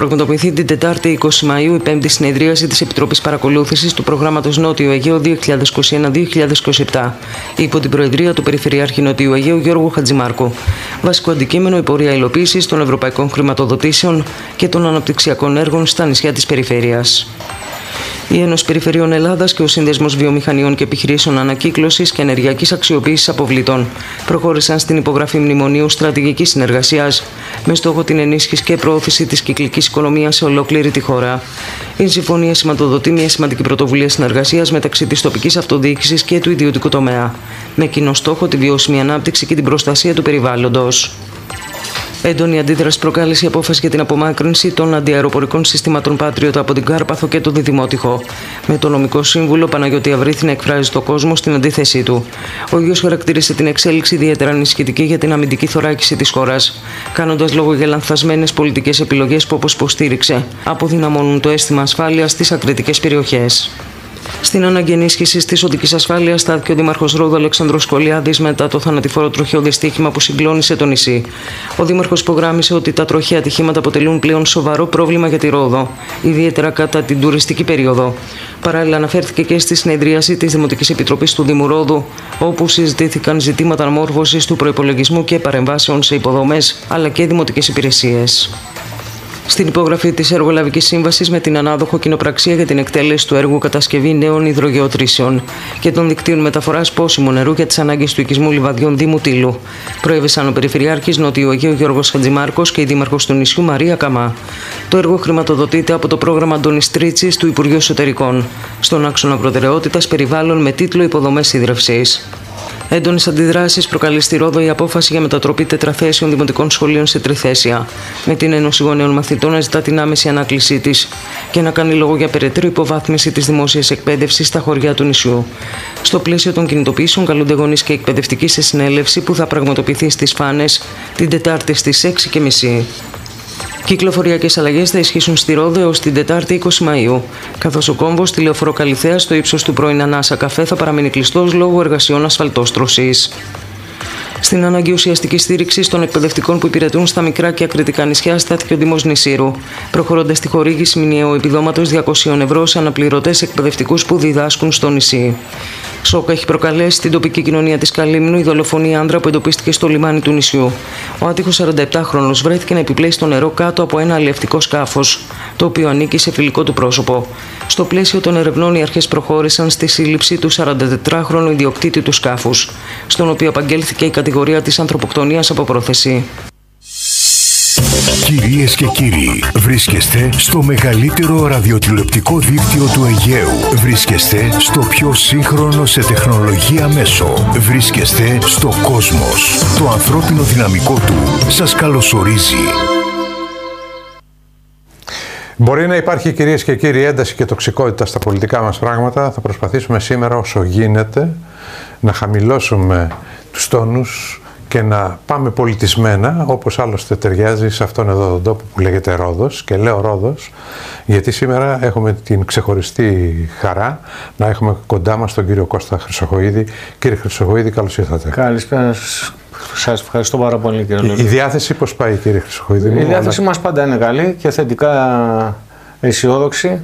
πραγματοποιηθεί την Τετάρτη 20 Μαΐου η πέμπτη συνεδρίαση της Επιτροπής Παρακολούθησης του Προγράμματος Νότιο Αιγαίο 2021-2027 υπό την Προεδρία του Περιφερειάρχη Νοτιού Αιγαίου Γιώργου Χατζημάρκου. Βασικό αντικείμενο η πορεία υλοποίησης των ευρωπαϊκών χρηματοδοτήσεων και των αναπτυξιακών έργων στα νησιά της περιφέρειας. Η Ένωση Περιφερειών Ελλάδας και ο Σύνδεσμος Βιομηχανιών και Επιχειρήσεων Ανακύκλωσης και Ενεργειακής Αξιοποίησης Αποβλήτων προχώρησαν στην υπογραφή μνημονίου στρατηγικής συνεργασίας με στόχο την ενίσχυση και προώθηση της κυκλικής οικονομίας σε ολόκληρη τη χώρα. Η συμφωνία σηματοδοτεί μια σημαντική πρωτοβουλία συνεργασίας μεταξύ της τοπικής αυτοδιοίκησης και του ιδιωτικού τομέα, με κοινό στόχο τη βιώσιμη ανάπτυξη και την προστασία του περιβάλλοντος. Έντονη αντίδραση προκάλεσε η απόφαση για την απομάκρυνση των αντιαεροπορικών συστήματων Patriot από την Κάρπαθο και το Διδημότυχο, με τον νομικό σύμβουλο Παναγιώτη Αβρίθη να εκφράζει στον κόσμο στην αντίθεσή του. Ο ίδιος χαρακτήρισε την εξέλιξη ιδιαίτερα ανησυχητική για την αμυντική θωράκιση της χώρας, κάνοντας λόγο για λανθασμένες πολιτικές επιλογές που, όπως υποστήριξε, αποδυναμώνουν το αίσθημα ασφάλειας στις ακριτικές περιοχές. Στην ανάγκη ενίσχυσης της οδικής ασφάλειας στάθηκε ο Δήμαρχος Ρόδου Αλεξανδρός Κολιάδης μετά το θανατηφόρο τροχαίο δυστύχημα που συγκλώνησε το νησί. Ο Δήμαρχος υπογράμμισε ότι τα τροχαία ατυχήματα αποτελούν πλέον σοβαρό πρόβλημα για τη Ρόδο, ιδιαίτερα κατά την τουριστική περίοδο. Παράλληλα, αναφέρθηκε και στη συνεδρίαση της Δημοτικής Επιτροπής του Δήμου Ρόδου, όπου συζητήθηκαν ζητήματα μόρφωσης του προϋπολογισμού και παρεμβάσεων σε υποδομές αλλά και δημοτικές υπηρεσίες. Στην υπογραφή της Εργολαβικής Σύμβασης με την ανάδοχο κοινοπραξία για την εκτέλεση του έργου κατασκευή νέων υδρογεωτρήσεων και των δικτύων μεταφοράς πόσιμου νερού για τις ανάγκες του οικισμού λιβαδιών Δήμου Τύλου, προέβησαν ο Περιφερειάρχης Νοτιού Αιγαίου Γιώργος Χατζημάρκος και η Δήμαρχος του νησιού Μαρία Καμά. Το έργο χρηματοδοτείται από το πρόγραμμα Αντώνης Τρίτσης του Υπουργείου Εσωτερικών, στον άξονα προτεραιότητας περιβάλλον με τίτλο Υποδομές ίδρευσης. Έντονες αντιδράσεις προκαλεί στη Ρόδο η απόφαση για μετατροπή τετραθέσιων δημοτικών σχολείων σε τριθέσια, με την Ένωση Γονέων Μαθητών να ζητά την άμεση ανάκλησή της και να κάνει λόγο για περαιτέρω υποβάθμιση της δημόσιας εκπαίδευσης στα χωριά του νησιού. Στο πλαίσιο των κινητοποιήσεων, καλούνται γονείς και εκπαιδευτικοί σε συνέλευση που θα πραγματοποιηθεί στις Φάνες την Τετάρτη στις 6:30. Κυκλοφοριακές αλλαγές θα ισχύσουν στη Ρόδο έως την Τετάρτη 20 Μαΐου, καθώς ο κόμβος στη Λεωφόρο Καλιθέα στο ύψος του πρώην Ανάσα Καφέ θα παραμείνει κλειστός λόγω εργασιών ασφαλτόστρωσης. Στην ανάγκη ουσιαστικής στήριξης των εκπαιδευτικών που υπηρετούν στα μικρά και ακριτικά νησιά στάθηκε ο Δήμος Νησήρου, προχωρώντας στη χορήγηση μηνιαίου επιδόματος 200 ευρώ σε αναπληρωτές εκπαιδευτικούς που διδάσκουν στο νησί. Σοκ έχει προκαλέσει στην τοπική κοινωνία της Καλύμνου η δολοφονία άνδρα που εντοπίστηκε στο λιμάνι του νησιού. Ο άτυχος 47χρονος βρέθηκε να επιπλέει στο νερό κάτω από ένα αλλιευτικό σκάφος, το οποίο ανήκει σε φιλικό του πρόσωπο. Στο πλαίσιο των ερευνών, οι αρχές προχώρησαν στη σύλληψη του 44χρονου ιδιοκτήτη του σκάφους, στον οποίο απαγγέλθηκε η κατηγορία της ανθρωποκτονίας από πρόθεση. Κυρίες και κύριοι, βρίσκεστε στο μεγαλύτερο ραδιοτηλεοπτικό δίκτυο του Αιγαίου. Βρίσκεστε στο πιο σύγχρονο σε τεχνολογία μέσο. Βρίσκεστε στο Κόσμος. Το ανθρώπινο δυναμικό του σας καλωσορίζει. Μπορεί να υπάρχει, κυρίες και κύριοι, ένταση και τοξικότητα στα πολιτικά μας πράγματα. Θα προσπαθήσουμε σήμερα όσο γίνεται να χαμηλώσουμε τους τόνους και να πάμε πολιτισμένα, όπως άλλωστε ταιριάζει σε αυτόν εδώ τον τόπο που λέγεται Ρόδος. Και λέω Ρόδος, γιατί σήμερα έχουμε την ξεχωριστή χαρά να έχουμε κοντά μας τον κύριο Κώστα Χρυσοχοΐδη. Κύριε Χρυσοχοΐδη, καλώς ήρθατε. Καλησπέρα. Σας ευχαριστώ πάρα πολύ, κύριε Λόλου. Η διάθεση πώς πάει, κύριε Χρυσοχοΐδη? Η διάθεση μας πάντα είναι καλή και θετικά αισιόδοξη.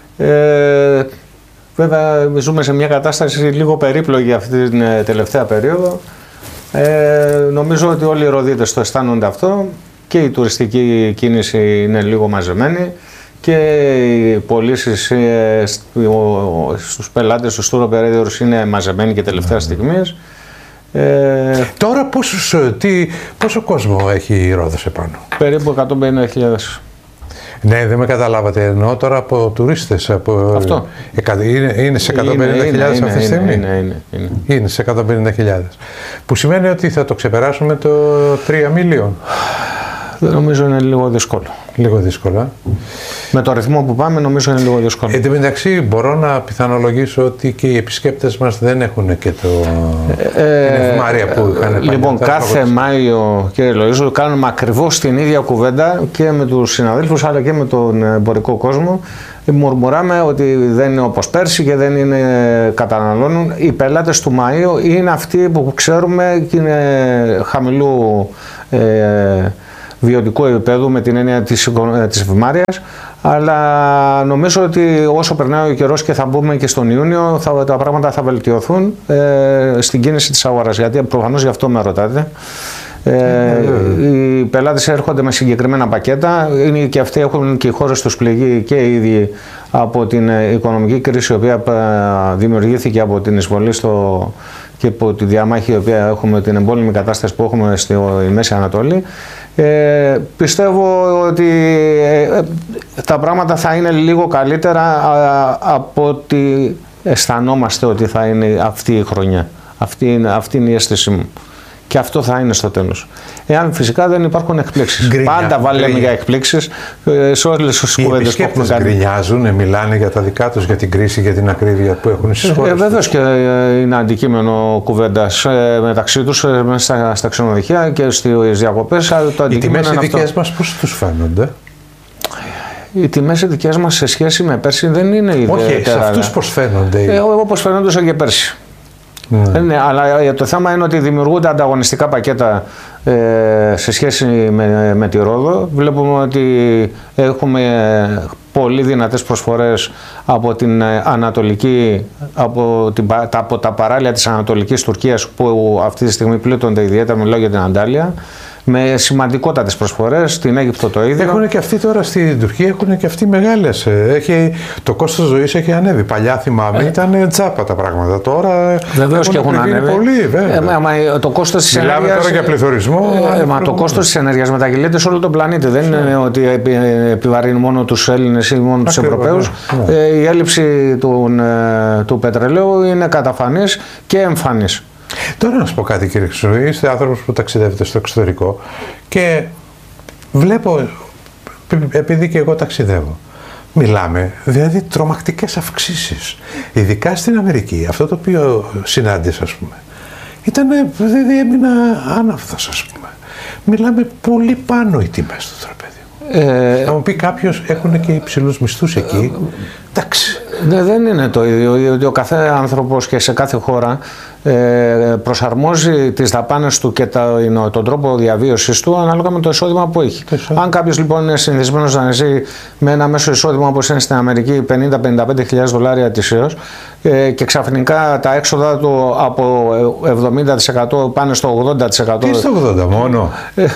Βέβαια, ζούμε σε μια κατάσταση λίγο περίπλοκη αυτή την τελευταία περίοδο. Νομίζω ότι όλοι οι Ροδίτες το αισθάνονται αυτό και η τουριστική κίνηση είναι λίγο μαζεμένη και οι πωλήσεις στους πελάτες, στους tour operators είναι μαζεμένοι και τελευταία στιγμής. Τώρα πόσο κόσμο έχει η Ρόδος επάνω? Περίπου 150.000. Ναι, δεν με καταλάβατε. Εννοώ τώρα από τουρίστες. Αυτό. Είναι σε 150.000 αυτή τη στιγμή. Είναι σε 150.000. Που σημαίνει ότι θα το ξεπεράσουμε το 3 μίλιον. Δεν νομίζω, είναι λίγο δύσκολο. Λίγο δύσκολο. Με το ρυθμό που πάμε νομίζω είναι λίγο δύσκολο. Εν τω μεταξύ μπορώ να πιθανολογήσω ότι και οι επισκέπτες μας δεν έχουν και την ευμάρεια που είχαν. Λοιπόν, κάθε Μάιο, κύριε Λοΐζο, κάνουμε ακριβώς την ίδια κουβέντα και με τους συναδέλφους αλλά και με τον εμπορικό κόσμο. Μουρμουράμε ότι δεν είναι όπως πέρσι και δεν είναι, καταναλώνουν. Οι πελάτες του Μαΐου είναι αυτοί που ξέρουμε και είναι χαμηλού βιωτικού επίπεδου με την έννοια της ευμάρειας, αλλά νομίζω ότι όσο περνάει ο καιρός και θα μπούμε και στον Ιούνιο, τα πράγματα θα βελτιωθούν στην κίνηση της αγοράς, γιατί προφανώς γι' αυτό με ρωτάτε. Οι πελάτες έρχονται με συγκεκριμένα πακέτα, είναι και αυτοί έχουν και οι χώρες τους πληγεί και ήδη από την οικονομική κρίση η οποία δημιουργήθηκε από την εισβολή και από τη διαμάχη η οποία έχουμε, την εμπόλεμη κατάσταση που έχουμε στη Μέση Ανατολή. Πιστεύω ότι τα πράγματα θα είναι λίγο καλύτερα από ότι αισθανόμαστε ότι θα είναι αυτή η χρονιά. Αυτή είναι η αίσθησή μου. Και αυτό θα είναι στο τέλος. Εάν φυσικά δεν υπάρχουν εκπλήξεις. Πάντα βάλουμε για εκπλήξεις σε όλες τις κουβέντες που έχουμε κάνει. Γκρινιάζουν, μιλάνε για τα δικά τους, για την κρίση, για την ακρίβεια που έχουν στις χώρες. Βεβαίως και είναι αντικείμενο κουβέντας μεταξύ τους στα ξενοδοχεία και στις διακοπές. Οι τιμές οι δικές μας πώς τους φαίνονται? Οι τιμές οι δικές μας σε σχέση με πέρσι δεν είναι ιδιαίτερα. Όχι, σε αυτούς πώς φαίνονται? Όπως φαίνονται και πέρσι. Ναι, αλλά το θέμα είναι ότι δημιουργούνται ανταγωνιστικά πακέτα σε σχέση με τη Ρόδο. Βλέπουμε ότι έχουμε πολύ δυνατές προσφορές από την Ανατολική, από τα παράλια της Ανατολικής Τουρκίας, που αυτή τη στιγμή πλήττονται ιδιαίτερα, μιλάω για την Αντάλια, με σημαντικότατες προσφορές, στην Αίγυπτο το ίδιο. Έχουν και αυτοί τώρα στην Τουρκία, έχουν και αυτοί μεγάλες. Το κόστος ζωής έχει ανέβει. Παλιά θυμάμαι ήταν τσάπα τα πράγματα. Τώρα βεβαίως και έχουν ανέβει. Πολύ, το κόστος της μιλάμε ενέργειας, τώρα για πληθωρισμό. το κόστος της ενέργειας μετακυλείται σε όλο τον πλανήτη. Δεν είναι ότι επιβαρύνει μόνο τους Έλληνες ή μόνο τους Ευρωπαίους. Η έλλειψη του πετρελαίου είναι καταφανής και εμφανής. Τώρα να σου πω κάτι, κύριε Χρυσοχοίδη, είστε άνθρωπος που ταξιδεύετε στο εξωτερικό και βλέπω, επειδή και εγώ ταξιδεύω, μιλάμε, δηλαδή τρομακτικές αυξήσεις, ειδικά στην Αμερική. Αυτό το οποίο συνάντησα, ας πούμε, δηλαδή έμεινα άναυδος, ας πούμε. Μιλάμε πολύ πάνω οι τιμές του τραπέζι. Θα μου πει κάποιος, έχουν και υψηλούς μισθούς εκεί. Εντάξει. Δεν είναι το ίδιο, ότι ο κάθε άνθρωπος και σε κάθε χώρα προσαρμόζει τις δαπάνες του και τον τρόπο διαβίωσης του ανάλογα με το εισόδημα που έχει. Αν κάποιος λοιπόν είναι συνηθισμένος να ζει με ένα μέσο εισόδημα όπως είναι στην Αμερική 50-55 $50 ετησίως και ξαφνικά τα έξοδα του από 70% πάνε στο 80%. Τι στο 80% μόνο?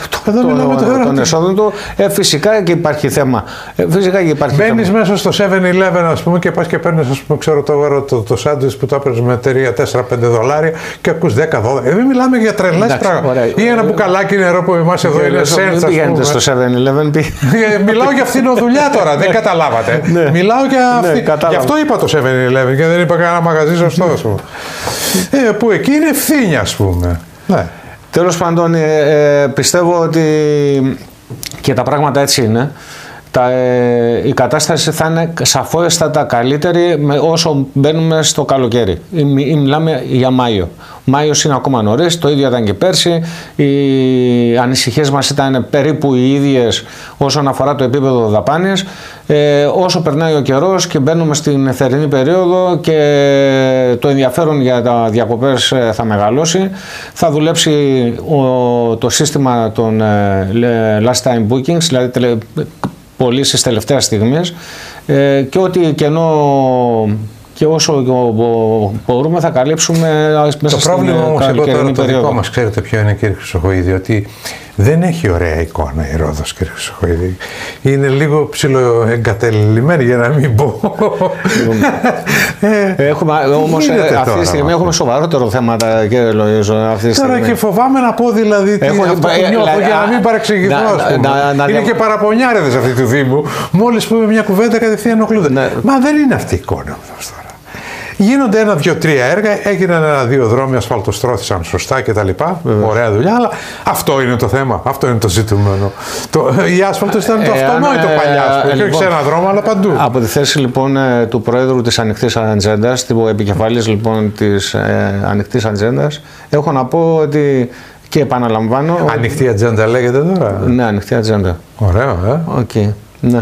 Των εσόδων του, φυσικά και υπάρχει θέμα. Μπαίνεις μέσα στο 7-Eleven, ας πούμε, και πας και παίρνεις, ας πούμε, ξέρω το σάντουιτς που το έπαιρνες με 3-4-5 $, και ακούς 10-12. Μην μιλάμε για τρελές πράγματα. Ή ένα μπουκαλάκι νερό που εμάς εδώ είναι σέντς. Δεν πηγαίνετε στο 7-Eleven. Μιλάω για φθηνοδουλειά τώρα, δεν καταλάβατε. Μιλάω για αυτή. Γι' αυτό είπα το 7-Eleven και δεν είπα κανένα μαγαζί σωστό, ας πούμε. Που εκεί είναι ευθύνη, ας πούμε. Τέλος πάντων, πιστεύω ότι και τα πράγματα έτσι είναι. Η κατάσταση θα είναι σαφέστατα καλύτερη όσο μπαίνουμε στο καλοκαίρι. Μιλάμε για Μάιο. Μάιος είναι ακόμα νωρίς, το ίδιο ήταν και πέρσι. Οι ανησυχίες μας ήταν περίπου οι ίδιες όσον αφορά το επίπεδο δαπάνης. Όσο περνάει ο καιρός και μπαίνουμε στην θερινή περίοδο και το ενδιαφέρον για τα διακοπές θα μεγαλώσει, θα δουλέψει το σύστημα των last time bookings, δηλαδή πωλήσεις τελευταίας στιγμής, και ό,τι κενό και όσο μπορούμε θα καλύψουμε μέσα στην καλοκαιρινή περίοδο. Το δικό μας, ξέρετε ποιο είναι, κύριε Χρυσοχοίδη, ότι δεν έχει ωραία εικόνα η Ρόδος, κύριε Χρυσοχοίδη. Είναι λίγο ψιλοεγκατελειμμένη, για να μην πω. Όμως αυτή τη στιγμή έχουμε σοβαρότερο θέματα, κύριε Λοΐζο. Τώρα και φοβάμαι να πω δηλαδή αυτό που νιώθω, για να μην παρεξηγηθώ. Είναι και παραπονιάρεδες αυτή του Δήμου. Μόλις πούμε μια κουβέντα κατευθείαν ενοχλούνται. Μα δεν είναι αυτή η εικόνα μας τώρα. Γίνονται 1-2-3 έργα, έγιναν 1-2 δρόμοι, ασφαλτοστρώθησαν σωστά κτλ. Ωραία δουλειά, αλλά αυτό είναι το θέμα, αυτό είναι το ζητούμενο. Η άσφαλτος ήταν το αυτονόητο παλιά, και όχι σε ένα δρόμο, αλλά παντού. Από τη θέση λοιπόν του Προέδρου της Ανοιχτής Ατζέντας, του επικεφαλής λοιπόν της Ανοιχτής Ατζέντας, έχω να πω ότι. Και επαναλαμβάνω. Ανοιχτή ατζέντα λέγεται τώρα. Ναι, ανοιχτή ατζέντα. Ωραίο, Okay. Ναι.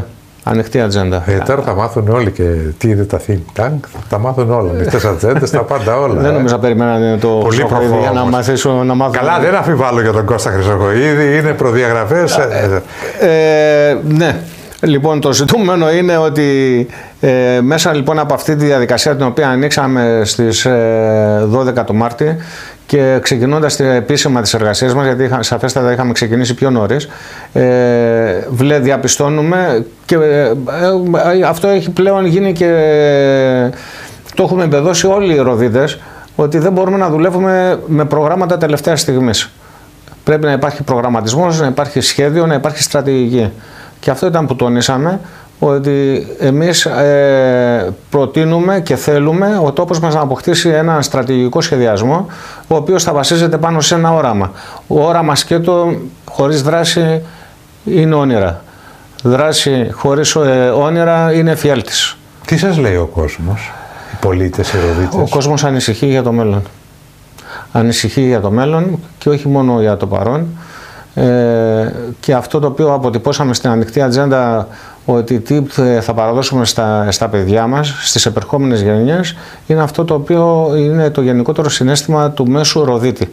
ανοιχτή ατζέντα. Τώρα θα μάθουν όλοι και τι είναι τα think tank, θα τα μάθουν όλα. Ανοιχτές ατζέντες, τα πάντα όλα. Δεν νομίζω να περιμένανε το Χρυσοχοΐδη για να μάθουν. Καλά, δεν αμφιβάλλω για τον Κώστα Χρυσοχοΐδη, είναι προδιαγραφές. Ναι. Λοιπόν, το ζητούμενο είναι ότι μέσα λοιπόν από αυτή τη διαδικασία την οποία ανοίξαμε στις 12 το Μάρτη και ξεκινώντας επίσημα τις εργασίες μας, γιατί σαφέστατα είχαμε ξεκινήσει πιο νωρίς, διαπιστώνουμε και αυτό έχει πλέον γίνει και το έχουμε εμπεδώσει όλοι οι Ροδίτες, ότι δεν μπορούμε να δουλεύουμε με προγράμματα τελευταία στιγμής. Πρέπει να υπάρχει προγραμματισμός, να υπάρχει σχέδιο, να υπάρχει στρατηγική. Και αυτό ήταν που τονίσαμε, ότι εμείς προτείνουμε και θέλουμε ο τόπος μας να αποκτήσει ένα στρατηγικό σχεδιασμό, ο οποίος θα βασίζεται πάνω σε ένα όραμα. Όραμα σκέτο χωρίς δράση είναι όνειρα. Δράση χωρίς όνειρα είναι εφιάλτης. Τι σας λέει ο κόσμος, οι πολίτες, οι Ροδίτες? Ο κόσμος ανησυχεί για το μέλλον. Ανησυχεί για το μέλλον και όχι μόνο για το παρόν. Και αυτό το οποίο αποτυπώσαμε στην ανοιχτή ατζέντα, ότι τι θα παραδώσουμε στα παιδιά μας, στις επερχόμενες γενιές, είναι αυτό το οποίο είναι το γενικότερο συναίσθημα του μέσου Ροδίτη.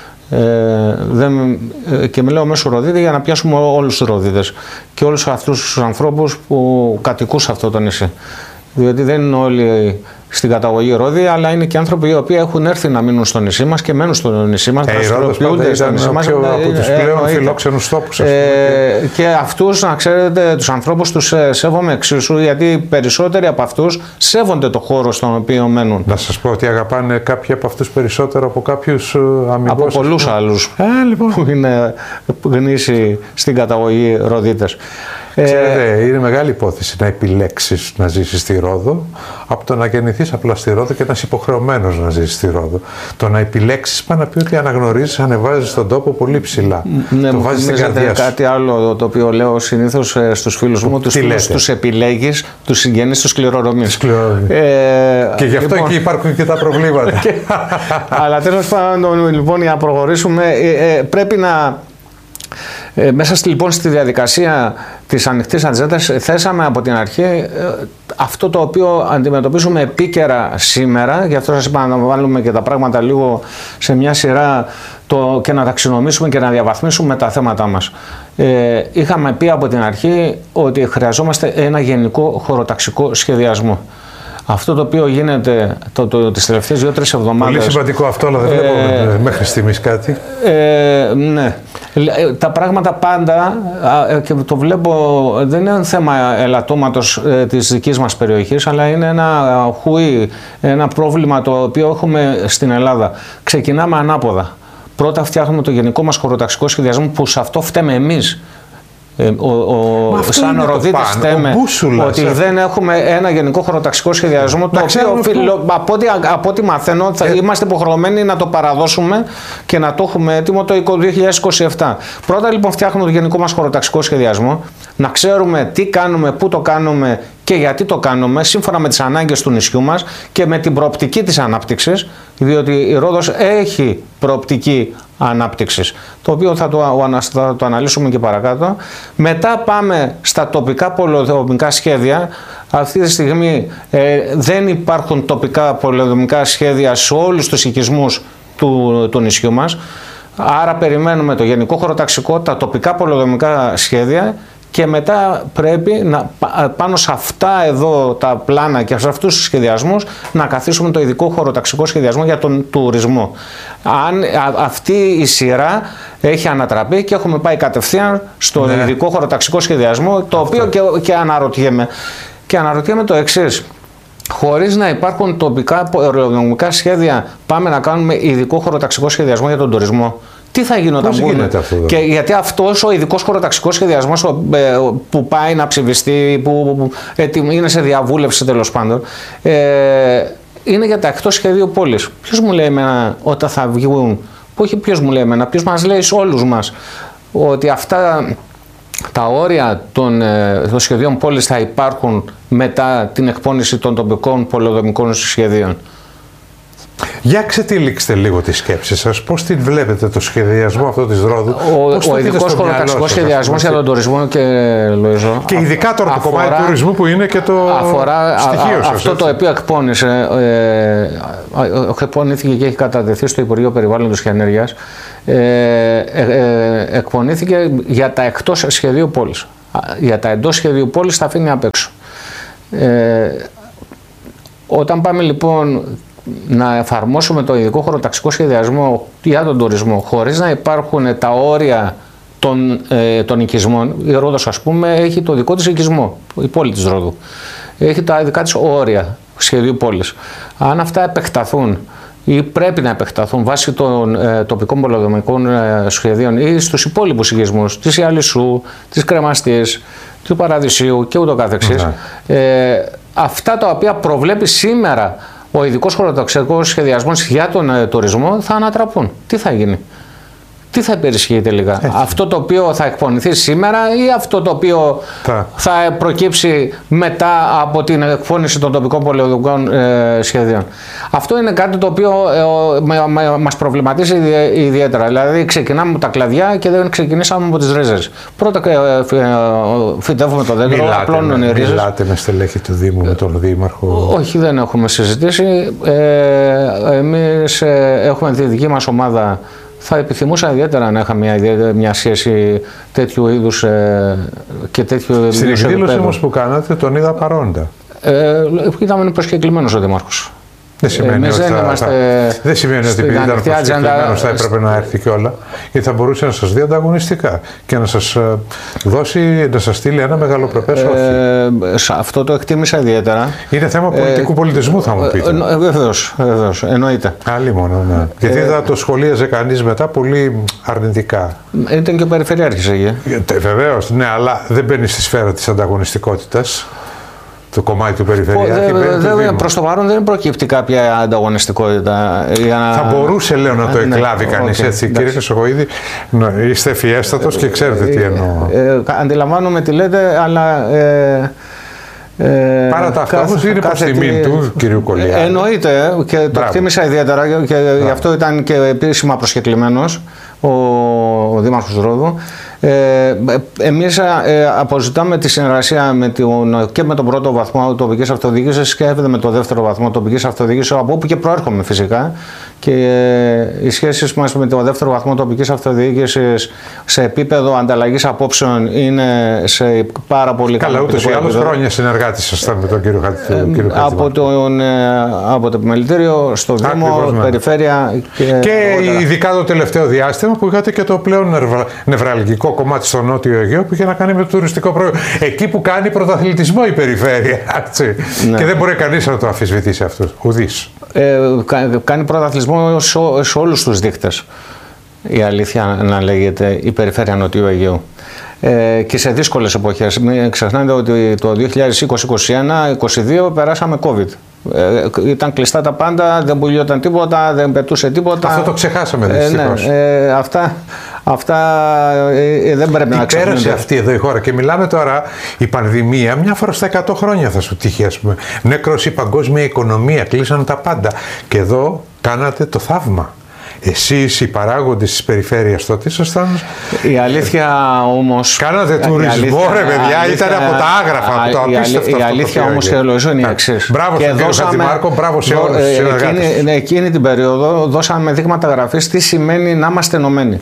Και μιλάω μέσου Ροδίτη για να πιάσουμε όλους τους Ροδίτες και όλους αυτούς τους ανθρώπους που κατοικούν σε αυτό το νησί. Διότι δεν είναι όλοι στην καταγωγή Ρόδη, αλλά είναι και άνθρωποι οι οποίοι έχουν έρθει να μείνουν στο νησί μας και μένουν στο νησί μας, δραστηριοποιούνται στο νησί μας. Από τους πλέον φιλόξενους τόπους. Και αυτούς, να ξέρετε, τους ανθρώπους τους σέβομαι εξίσου, γιατί περισσότεροι από αυτούς σέβονται το χώρο στον οποίο μένουν. Να σας πω ότι αγαπάνε κάποιοι από αυτούς περισσότερο από κάποιους αμοιβώς. Από πολλούς άλλους λοιπόν, που είναι γνήσιοι στην καταγωγή Ροδίτες. Ξέρετε, είναι μεγάλη υπόθεση να επιλέξεις να ζήσεις στη Ρόδο από το να γεννηθείς απλά στη Ρόδο και να είσαι υποχρεωμένος να ζήσεις στη Ρόδο. Το να επιλέξεις πάει να πει ότι αναγνωρίζεις, ανεβάζεις τον τόπο πολύ ψηλά. Ναι, το βάζεις στην καρδιά σου. Κάτι άλλο το οποίο λέω συνήθως στους φίλους μου, τους φίλους τους επιλέγεις, τους συγγενείς τους κληρονομείς. Και γι' αυτό εκεί υπάρχουν και τα προβλήματα. Αλλά τέλος πάντων, λοιπόν, για να προχωρήσουμε, πρέπει να... Μέσα λοιπόν στη διαδικασία της ανοιχτής ατζέντας θέσαμε από την αρχή αυτό το οποίο αντιμετωπίζουμε επίκαιρα σήμερα, γι' αυτό σας είπα να βάλουμε και τα πράγματα λίγο σε μια σειρά και να ταξινομήσουμε και να διαβαθμίσουμε τα θέματα μας. Είχαμε πει από την αρχή ότι χρειαζόμαστε ένα γενικό χωροταξικό σχεδιασμό. Αυτό το οποίο γίνεται τις τελευταίες 2-3 εβδομάδες... Πολύ σημαντικό αυτό, αλλά δεν βλέπω μέχρι στιγμής κάτι. Ναι. Τα πράγματα πάντα, και το βλέπω, δεν είναι θέμα ελαττώματος της δικής μας περιοχής, αλλά είναι ένα χουί, ένα πρόβλημα το οποίο έχουμε στην Ελλάδα. Ξεκινάμε ανάποδα. Πρώτα φτιάχνουμε το γενικό μας χωροταξικό σχεδιασμό, που σε αυτό φταίμε εμείς. Σαν Ροδίτες φταίμε ότι δεν έχουμε ένα γενικό χωροταξικό σχεδιασμό, το οποίο από ό,τι μαθαίνω είμαστε υποχρεωμένοι να το παραδώσουμε και να το έχουμε έτοιμο το 2027. Πρώτα λοιπόν φτιάχνουμε το γενικό μας χωροταξικό σχεδιασμό, να ξέρουμε τι κάνουμε, πού το κάνουμε και γιατί το κάνουμε, σύμφωνα με τις ανάγκες του νησιού μας και με την προοπτική της ανάπτυξης, διότι η Ρόδος έχει προοπτική ανάπτυξης, το οποίο θα το αναλύσουμε και παρακάτω. Μετά πάμε στα τοπικά πολεοδομικά σχέδια. Αυτή τη στιγμή δεν υπάρχουν τοπικά πολεοδομικά σχέδια σε όλους τους οικισμούς του νησιού μας, άρα περιμένουμε το γενικό χωροταξικό, τα τοπικά πολεοδομικά σχέδια, και μετά πρέπει πάνω σε αυτά εδώ τα πλάνα και σε αυτούς τους σχεδιασμούς να καθίσουμε το ειδικό χωροταξικό σχεδιασμό για τον τουρισμό. Αυτή η σειρά έχει ανατραπεί και έχουμε πάει κατευθείαν στο ειδικό χωροταξικό σχεδιασμό, το οποίο και αναρωτιέμαι. Και αναρωτιέμαι το εξής. Χωρίς να υπάρχουν τοπικά πολεοδομικά σχέδια, πάμε να κάνουμε ειδικό χωροταξικό σχεδιασμό για τον τουρισμό? Τι θα γίνει όταν μπουν? Και γιατί αυτός ο ειδικός χωροταξικός σχεδιασμός που πάει να ψηφιστεί, που είναι σε διαβούλευση τέλος πάντων, είναι για τα εκτός σχεδίου πόλης. Ποιος μου λέει εμένα όταν θα βγουν? Όχι ποιος μου λέει εμένα, ποιος μας λέει σε όλους μας ότι αυτά τα όρια των σχεδίων πόλης θα υπάρχουν μετά την εκπόνηση των τοπικών πολεοδομικών σχεδίων? Για ξετυλίξτε λίγο τη σκέψη σας. Πώς την βλέπετε το σχεδιασμό αυτό της Ρόδου? Ο ειδικός χωροταξικός σχεδιασμός για τον τουρισμό και Λοϊζό. Και ειδικά τώρα το κομμάτι του τουρισμού που είναι και το στοιχείο σας. Αυτό το οποίο εκπονήθηκε και έχει κατατεθεί στο Υπουργείο Περιβάλλοντος και Ενέργειας. Εκπονήθηκε για τα εκτός σχεδίου πόλης. Για τα εντός σχεδίου πόλης τα αφήνει απ' έξω. Όταν πάμε λοιπόν να εφαρμόσουμε το ειδικό χωροταξικό σχεδιασμό για τον τουρισμό χωρίς να υπάρχουν τα όρια των οικισμών, η Ρόδος ας πούμε έχει το δικό της οικισμό, η πόλη της Ρόδου, έχει τα δικά της όρια σχεδίου πόλης. Αν αυτά επεκταθούν ή πρέπει να επεκταθούν βάσει των τοπικών πολεοδομικών σχεδίων ή στους υπόλοιπους οικισμούς της Ιαλισσού, της Κρεμαστής, του Παραδεισίου και ούτω καθεξής, αυτά τα οποία προβλέπει σήμερα ο ειδικός χωροταξικός σχεδιασμός για τον τουρισμό θα ανατραπούν. Τι θα γίνει? Τι θα υπερισχύει τελικά? Αυτό το οποίο θα εκπονηθεί σήμερα ή αυτό το οποίο θα προκύψει μετά από την εκπόνηση των τοπικών πολεοδομικών σχεδίων? Αυτό είναι κάτι το οποίο μας προβληματίζει ιδιαίτερα. Δηλαδή ξεκινάμε από τα κλαδιά και δεν ξεκινήσαμε από τις ρίζες. Πρώτα φυτεύουμε το δέντρο, απλώνουν οι ρίζες. Μιλάτε με στελέχη του Δήμου, με τον Δήμαρχο? Όχι, δεν έχουμε συζητήσει. Εμείς έχουμε τη δική μας ομάδα. Θα επιθυμούσα ιδιαίτερα να είχαμε μια σχέση τέτοιου είδους και τέτοιου είδους. Στην εκδήλωση όμως που κάνατε τον είδα παρόντα. Ήταν προσκεκλημένος ο Δήμαρχος. Δεν σημαίνει ότι επειδή ήταν προσκεκλημένος θα έπρεπε να έρθει κιόλα, γιατί θα μπορούσε να σας δει ανταγωνιστικά και να σας δώσει, να σας στείλει ένα μεγαλοπρεπές όφη. Αυτό το εκτίμησα ιδιαίτερα. Είναι θέμα πολιτικού πολιτισμού, θα μου πείτε. Βεβαίως, εννοείται. Άλλη μόνο, ναι. Γιατί θα το σχολίαζε κανείς μετά πολύ αρνητικά. Ήταν και ο Περιφερειάρχης εκεί. Βεβαίως, ναι, αλλά δεν μπαίνει στη σφαίρα της ανταγωνιστικότητας. Το κομμάτι του Περιφερειάρχη. Προς το παρόν δεν προκύπτει κάποια ανταγωνιστικότητα. Θα μπορούσε, λέω, να το εκλάβει κανείς έτσι. Κύριε Χρυσοχοΐδη, είστε ευφιέστατος και ξέρετε τι εννοώ. Αντιλαμβάνομαι τι λέτε, αλλά. Παρά τα αυτά όμως είναι προς τιμήν του κυρίου Κολλιάδη. Εννοείται και το εκτίμησα ιδιαίτερα και γι' αυτό ήταν και επίσημα προσκεκλημένος ο Δήμαρχος Ρόδου. Εμείς αποζητάμε τη συνεργασία και με τον πρώτο βαθμό τοπικής αυτοδιοίκησης και με το δεύτερο βαθμό τοπικής αυτοδιοίκησης, από όπου και προέρχομαι φυσικά. Και οι σχέσεις μας με το δεύτερο βαθμό τοπικής αυτοδιοίκησης σε επίπεδο ανταλλαγής απόψεων είναι σε πάρα πολύ καλά. Ούτως ή άλλως χρόνια συνεργάτης ήσασταν με τον κύριο Χατζημάρκο. Από το επιμελητήριο στο Δήμο, Περιφέρεια. Και ειδικά το τελευταίο διάστημα που είχατε και το πλέον νευραλγικό κομμάτι στο Νότιο Αιγαίο που είχε να κάνει με το τουριστικό προϊόν. Εκεί που κάνει πρωταθλητισμό η περιφέρεια. Ναι. Και δεν μπορεί κανείς να το αμφισβητήσει αυτό. Ουδής. Κάνει πρωταθλητισμό σε όλους τους δείκτες. Η αλήθεια να λέγεται η περιφέρεια Νοτιού Αιγαίου. Και σε δύσκολες εποχές. Μην ξεχνάτε ότι το 2020-2021-2022 περάσαμε COVID. Ήταν κλειστά τα πάντα, δεν πουλιόταν τίποτα, δεν πετούσε τίποτα. Αυτό το ξεχάσαμε δυστυχώς. Αυτά δεν πρέπει να ξεχνάμε. Πέρασε αυτή εδώ η χώρα και μιλάμε τώρα η πανδημία μια φορά στα 100 χρόνια θα σου τύχει, ας πούμε. Νέκρος η παγκόσμια οικονομία, κλείσαν τα πάντα. Και εδώ κάνατε το θαύμα. Εσείς οι παράγοντες της περιφέρειας τότε ήσασταν. Η αλήθεια όμως. Κάνατε τουρισμό, ρε παιδιά, ήταν από τα άγραφα, από το απίστευτο. Η αλήθεια όμως και Λοϊζό είναι η εξής. Μπράβο στον κύριο Χατζημάρκο, μπράβο σε όλους τους συνεργάτες. Εκείνη την περίοδο δώσαμε δείγματα γραφής τι σημαίνει να είμαστε ενωμένοι.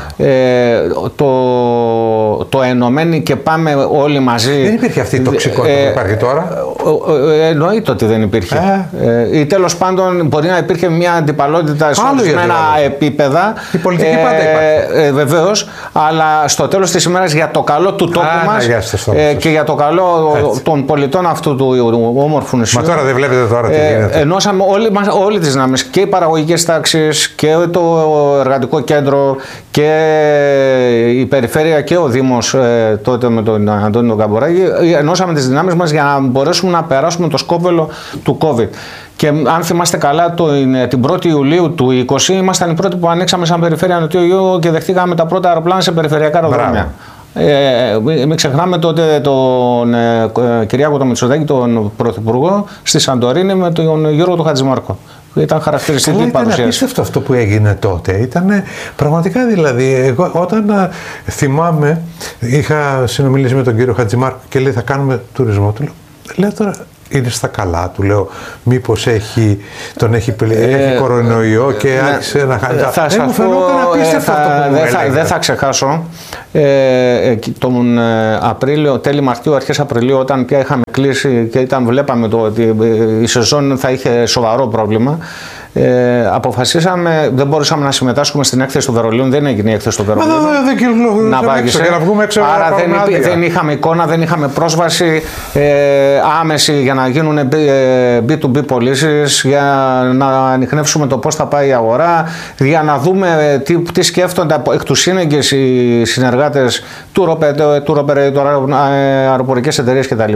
Το ενωμένοι και πάμε όλοι μαζί. Δεν υπήρχε αυτή η τοξικότητα που υπάρχει τώρα. Εννοείται ότι δεν υπήρχε. Ή τέλος πάντων μπορεί να υπήρχε μια αντιπαλότητα σε ορισμένα επίπεδα. Η πολιτική πάντα υπάρχει. Βεβαίως, αλλά στο τέλος της ημέρας για το καλό του τόπου μας και για το καλό των πολιτών αυτού του όμορφου νησιού. Μα τώρα δεν βλέπετε τώρα τι γίνεται. Ενώσαμε όλοι τις δυνάμεις, και οι παραγωγικές τάξεις και το εργατικό κέντρο και η περιφέρεια και ο Δήμος τότε με τον Αντώνη Καμποράκη. Ενώσαμε τις δυνάμεις μας για να μπορέσουμε να περάσουμε το σκόπελο του COVID. Και αν θυμάστε καλά, την 1η Ιουλίου του 2020 ήμασταν οι πρώτοι που ανοίξαμε σαν περιφέρεια Νοτιού Αιγαίου και δεχτήκαμε τα πρώτα αεροπλάνα σε περιφερειακά αεροδρόμια. Μην ξεχνάμε τότε τον Κυριάκο τον Μητσοτάκη, τον Πρωθυπουργό, στη Σαντορίνη με τον Γιώργο του Χατζημάρκο. Ήταν χαρακτηριστική παρουσίαση. Ήταν απίστευτο αυτό που έγινε τότε. Ήταν πραγματικά, δηλαδή, εγώ όταν θυμάμαι, είχα συνομιλήσει με τον κύριο Χατζημάρκο και λέει θα κάνουμε τουρισμό. Του λέω τώρα είναι στα καλά, του λέω μήπως τον έχει κορονοϊό και άρχισε να χάνει. Μου φαινόταν απίστευτο αυτό που μου έλεγε. Δεν θα ξεχάσω τον Απρίλιο, τέλη Μαρτίου, αρχές Απριλίου, όταν πια είχαμε κλείσει και βλέπαμε ότι η σεζόν θα είχε σοβαρό πρόβλημα. Αποφασίσαμε, δεν μπορούσαμε να συμμετάσχουμε στην έκθεση του Βερολίνου, δεν έγινε η έκθεση του Βερολίνου. Να βάγισε. Άρα δεν είχαμε εικόνα, δεν είχαμε πρόσβαση άμεση για να γίνουν B2B πωλήσεις, για να ανιχνεύσουμε το πώς θα πάει η αγορά, για να δούμε τι σκέφτονται εκ του σύνεγγες οι συνεργάτες του operator, αεροπορικές εταιρείες κτλ.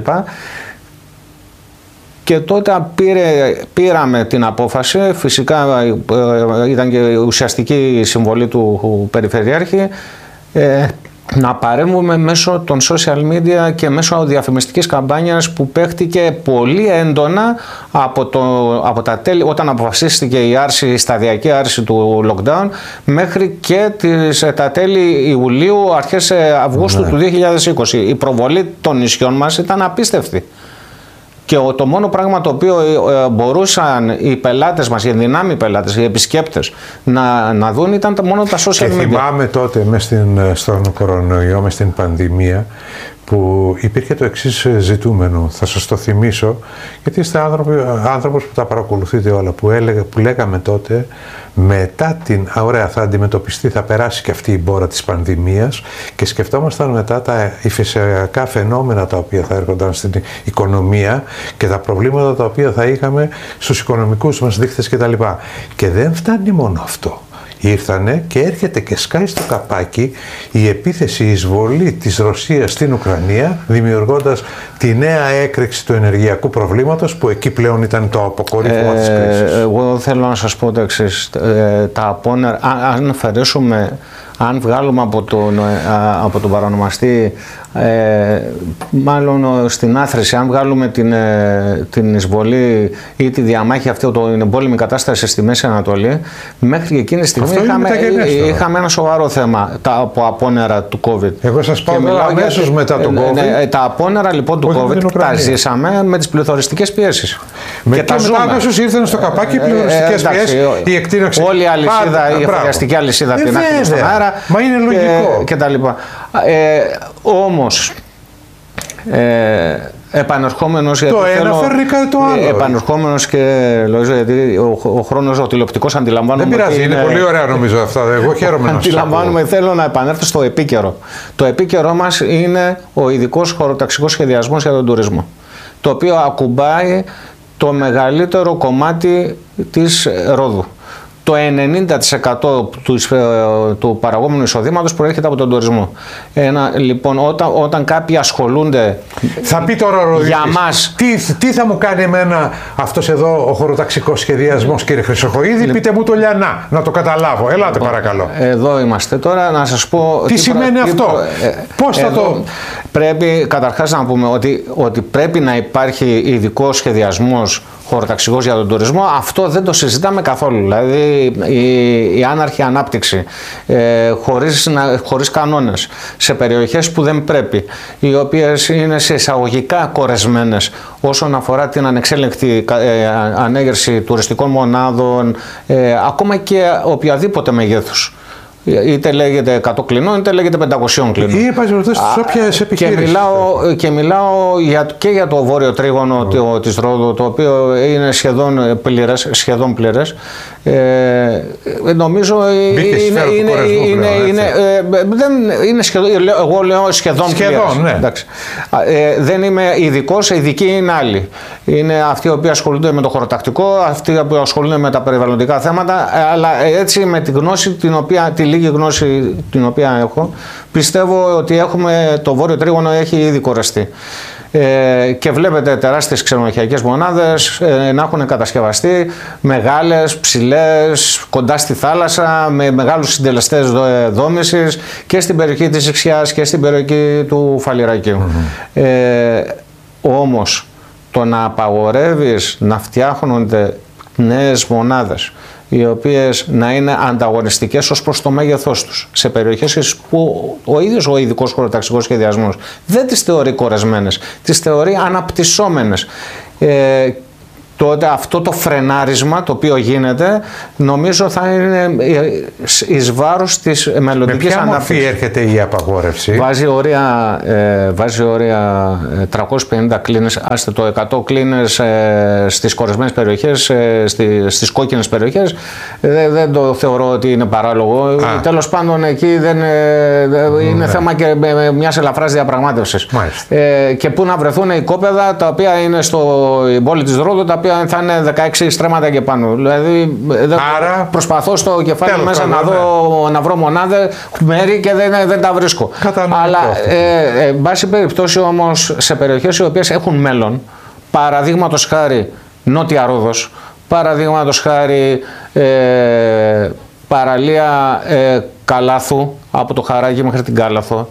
Και τότε πήραμε την απόφαση, φυσικά ήταν και ουσιαστική η συμβολή του Περιφερειάρχη, να παρέμβουμε μέσω των social media και μέσω διαφημιστικής καμπάνιας που παίχτηκε πολύ έντονα από τα τέλη, όταν αποφασίστηκε η σταδιακή άρση του lockdown, μέχρι και τα τέλη Ιουλίου, αρχές Αυγούστου του 2020. Η προβολή των νησιών μας ήταν απίστευτη. Και το μόνο πράγμα το οποίο μπορούσαν οι πελάτες μας, οι ενδυνάμοι πελάτες, οι επισκέπτες να δουν ήταν μόνο τα social media. Και θυμάμαι τότε στον κορονοϊό, μες στην πανδημία, που υπήρχε το εξής ζητούμενο. Θα σας το θυμίσω, γιατί είστε άνθρωπος που τα παρακολουθείτε όλα, που λέγαμε τότε, μετά ωραία, θα αντιμετωπιστεί, θα περάσει και αυτή η μπόρα της πανδημίας, και σκεφτόμασταν μετά τα υφεσιακά φαινόμενα τα οποία θα έρχονταν στην οικονομία και τα προβλήματα τα οποία θα είχαμε στους οικονομικούς μας δείκτες κτλ. Και δεν φτάνει μόνο αυτό. Ήρθανε και έρχεται και σκάει στο καπάκι η επίθεση, η εισβολή της Ρωσίας στην Ουκρανία, δημιουργώντας τη νέα έκρηξη του ενεργειακού προβλήματος, που εκεί πλέον ήταν το αποκορύφωμα της κρίσης. Εγώ θέλω να σας πω το εξής. Τα απόνερα, αν αφαιρέσουμε, αν βγάλουμε από τον παρονομαστή, μάλλον στην άθρηση, αν βγάλουμε την εισβολή ή τη διαμάχη αυτή, την εμπόλεμη κατάσταση στη Μέση Ανατολή, μέχρι και εκείνη τη στιγμή είχαμε ένα σοβαρό θέμα από απόνερα του COVID. Εγώ σας πάω αμέσως μετά τον COVID. Τα απόνερα λοιπόν του COVID τα ζήσαμε με τις πληθωριστικές πιέσεις. Και μετά αμέσως ήρθαν στο καπάκι οι πληθωριστικές πιέσεις, η εκτείναξη. Όλη η αλυσίδα, η εφοδιαστική αλυσίδα την άκρη στον αέρα. Μα είναι λογικό. Και τα λοιπά. Όμως, επανερχόμενος, γιατί το ένα φέρνει κάτι το άλλο. Επανερχόμενος και Λοΐζο, γιατί ο χρόνος, ο τηλεοπτικός αντιλαμβάνομαι. Δεν πειράζει, είναι πολύ ωραία νομίζω αυτά. Εγώ χαίρομαι να αντιλαμβάνομαι, θέλω να επανέλθω στο επίκαιρο. Το επίκαιρό μας είναι ο ειδικός χωροταξικός σχεδιασμός για τον τουρισμό, το οποίο ακουμπάει το μεγαλύτερο κομμάτι της Ρόδου. Το 90% του παραγόμενου εισοδήματος προέρχεται από τον τουρισμό. Λοιπόν, όταν κάποιοι ασχολούνται. Θα πει τώρα ο Ροδίτης, για μας. Τι θα μου κάνει εμένα αυτός εδώ ο χωροταξικός σχεδιασμός, κύριε Χρυσοχοΐδη, πείτε μου το λιανά, να το καταλάβω. Ελάτε παρακαλώ. Εδώ είμαστε τώρα, να σας πω. Τι σημαίνει αυτό, πώς θα το. Πρέπει καταρχάς να πούμε ότι πρέπει να υπάρχει ειδικός σχεδιασμός χωροταξικός για τον τουρισμό. Αυτό δεν το συζητάμε καθόλου. Δηλαδή η άναρχη ανάπτυξη χωρίς κανόνες σε περιοχές που δεν πρέπει, οι οποίες είναι σε εισαγωγικά κορεσμένες όσον αφορά την ανεξέλεγκτη ανέγερση τουριστικών μονάδων, ακόμα και οποιαδήποτε μεγέθους. Είτε λέγεται 100 κλινών, είτε λέγεται 500 κλινών. Ή επαγγελματίες στις όποιες επιχειρήσεις. Μιλάω και για το βόρειο τρίγωνο της Ρόδου, το οποίο είναι σχεδόν πλήρες. Νομίζω είναι σχεδόν, εγώ λέω σχεδόν πλήρες. Ναι. Δεν είμαι ειδικός, ειδικοί είναι άλλοι. Είναι αυτοί οι οποίοι ασχολούνται με το χωροτακτικό, αυτοί οι οποίοι ασχολούνται με τα περιβαλλοντικά θέματα, αλλά έτσι με τη γνώση, τη λίγη γνώση την οποία έχω, πιστεύω ότι το βόρειο τρίγωνο έχει ήδη κορεστεί. Και βλέπετε τεράστιες ξενοδοχειακές μονάδες να έχουν κατασκευαστεί, μεγάλες, ψηλές, κοντά στη θάλασσα, με μεγάλους συντελεστές δόμησης και στην περιοχή της Ιξιάς και στην περιοχή του Φαλιρακίου. Όμως το να απαγορεύεις να φτιάχνονται νέες μονάδες οι οποίες να είναι ανταγωνιστικές ως προς το μέγεθός τους σε περιοχές που ο ίδιος ο ειδικός χωροταξικός σχεδιασμός δεν τις θεωρεί κορεσμένες, τις θεωρεί αναπτυσσόμενες. Τότε αυτό το φρενάρισμα το οποίο γίνεται νομίζω θα είναι εις βάρος της μελλοντικής ανάπτυξης. Με ποια μορφή έρχεται η απαγόρευση? Βάζει όρια 350 κλίνες, άστε το 100 κλίνες στις κορεσμένες περιοχές, στις κόκκινες περιοχές. Δεν το θεωρώ ότι είναι παράλογο. Τέλος πάντων εκεί δεν είναι θέμα και μιας ελαφράς διαπραγμάτευσης. Και πού να βρεθούν οι κόπεδα τα οποία είναι στο πόλη της Ρόδου, τα οποία θα είναι 16 στρέμματα και πάνω. Δηλαδή, άρα, προσπαθώ στο κεφάλι μέσα να βρω μονάδες, μέρη και δεν τα βρίσκω. Αλλά, εν πάση περιπτώσει όμως, σε περιοχές οι οποίες έχουν μέλλον, παραδείγματος χάρη Νότια Ρόδος, παραδείγματος χάρη παραλία Καλάθου, από το Χαράκι μέχρι την Κάλαθο,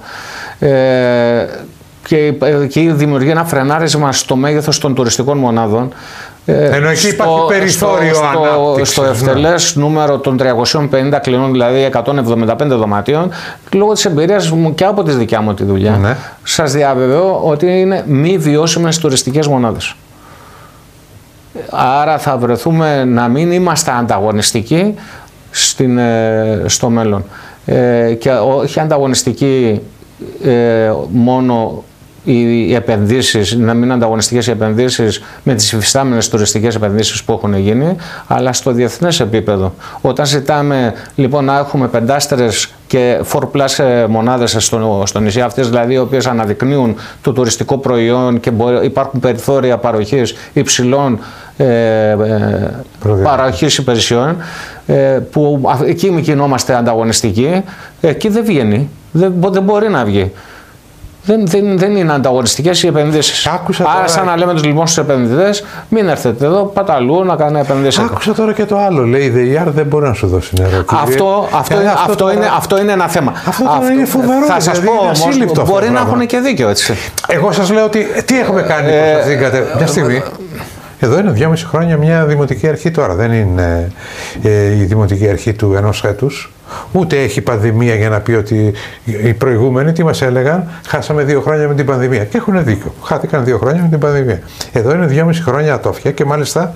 και δημιουργεί ένα φρενάρισμα στο μέγεθος των τουριστικών μονάδων. Ενώ εκεί υπάρχει περιθώριο ανάπτυξης. Στο ευτελές νούμερο των 350 κλινών, δηλαδή 175 δωματίων, λόγω της εμπειρίας μου και από τη δικιά μου τη δουλειά, σας διαβεβαιώ ότι είναι μη βιώσιμες τουριστικές μονάδες. Άρα θα βρεθούμε να μην είμαστε ανταγωνιστικοί στο μέλλον. Και όχι ανταγωνιστικοί μόνο οι επενδύσεις, να μην είναι ανταγωνιστικές οι επενδύσεις με τις υφιστάμενες τουριστικές επενδύσεις που έχουν γίνει, αλλά στο διεθνές επίπεδο. Όταν ζητάμε λοιπόν να έχουμε πεντάστερες και 4+ μονάδες στο νησί, αυτές δηλαδή οι οποίες αναδεικνύουν το τουριστικό προϊόν και υπάρχουν περιθώρια παροχής υψηλών παροχής υπηρεσιών, που εκεί μη κινόμαστε ανταγωνιστικοί, εκεί δεν βγαίνει, δεν μπορεί να βγει. Δεν είναι ανταγωνιστικές οι επενδύσεις. Άρα, σαν να λέμε λοιπόν στους επενδυτές, μην έρθετε εδώ, πάτε αλλού να κάνετε επενδύσεις. Άκουσα τώρα και το άλλο. Λέει η ΔΕΙΑΡ δεν μπορεί να σου δώσει νερό. Αυτό είναι ένα θέμα. Αυτό είναι φοβερό. Θα σας πω όμως, μπορεί να έχουν και δίκιο, έτσι. Εγώ σας λέω ότι τι έχουμε κάνει προς αυτήν την κατεύθυνση. Μια στιγμή. Εδώ είναι 2,5 χρόνια μια δημοτική αρχή τώρα. Δεν είναι η δημοτική αρχή του ενός έτους. Ούτε έχει πανδημία για να πει ότι οι προηγούμενοι τι μας έλεγαν, χάσαμε 2 χρόνια με την πανδημία. Και έχουν δίκιο. Χάθηκαν 2 χρόνια με την πανδημία. Εδώ είναι 2,5 χρόνια ατόφια και μάλιστα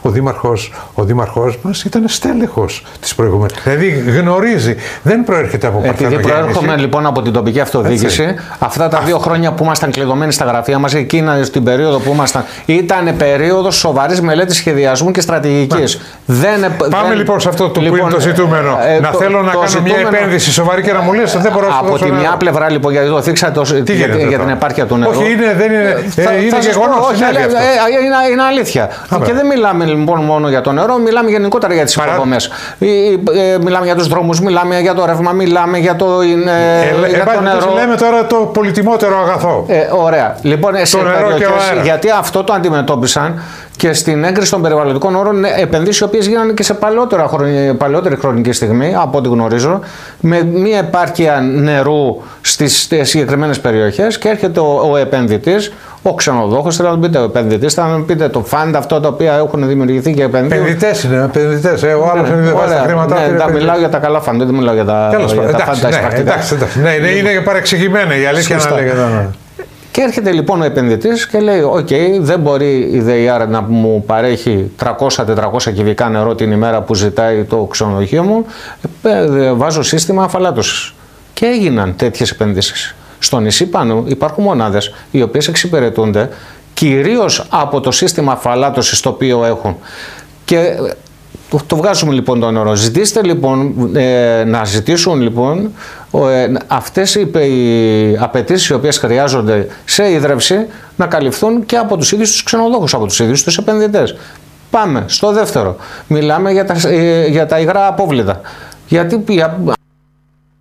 ο δήμαρχός μας ήταν στέλεχος της προηγούμενης. Δηλαδή γνωρίζει, δεν προέρχεται από Παρθενογέννηση. Επειδή προέρχομαι λοιπόν από την τοπική αυτοδιοίκηση, αυτά τα 2 χρόνια που ήμασταν κλειδωμένοι στα γραφεία μας, εκείνα στην περίοδο που ήμασταν, ήταν περίοδος σοβαρής μελέτης σχεδιασμού και στρατηγικής. Πάμε λοιπόν σε αυτό που είναι το ζητούμενο. Να θέλω να κάνω μια επένδυση σοβαρή και να μου λες δεν μπορώ να από τη μια πλευρά λοιπόν, γιατί το θίξατε για την επάρκεια του νερού. Όχι, δεν είναι γεγονός. Είναι αλήθεια. Και δεν μιλάμε λοιπόν μόνο για το νερό, μιλάμε γενικότερα για τις υποδομές. Μιλάμε για τους δρόμους, μιλάμε για το ρεύμα, μιλάμε για το νερό. Λέμε τώρα το πολυτιμότερο αγαθό. Ωραία. Λοιπόν, σε περιοχές, γιατί αυτό το αντιμετώπισαν και στην έγκριση των περιβαλλοντικών όρων, επενδύσεις οι οποίες γίνανε και σε παλαιότερη χρονική στιγμή, από ό,τι γνωρίζω, με μία επάρκεια νερού στις συγκεκριμένες περιοχές, και έρχεται ο επενδυτής, ο ξενοδόχος, θέλω να πείτε, ο επενδυτής, θα μου πείτε το φαντ, αυτό τα οποία έχουν δημιουργηθεί και επενδύουν. Επενδυτές είναι, επενδυτές. Ο άλλος είναι βάζει τα χρήματα. Μιλάω για τα καλά φαντ, δεν μιλάω για τα φαντ. Εντάξει, είναι παρεξηγημένα η αλήθεια να λέγεται. Και έρχεται λοιπόν ο επενδυτής και λέει: «ΟΚ, δεν μπορεί η ΔΕΙΑΡ να μου παρέχει 300-400 κυβικά νερό την ημέρα που ζητάει το ξενοδοχείο μου. Βάζω σύστημα αφαλάτωσης». Και έγιναν τέτοιες επενδύσεις. Στο νησί πάνω υπάρχουν μονάδες οι οποίες εξυπηρετούνται κυρίως από το σύστημα αφαλάτωσης το οποίο έχουν. Και το βγάζουμε λοιπόν το νερό. Ζητήστε λοιπόν, να ζητήσουν λοιπόν αυτές οι απαιτήσεις οι οποίες χρειάζονται σε ίδρυυση να καλυφθούν και από τους ίδιους τους ξενοδόχους, από τους ίδιους τους επενδυτές. Πάμε στο δεύτερο. Μιλάμε για τα υγρά απόβλητα. Γιατί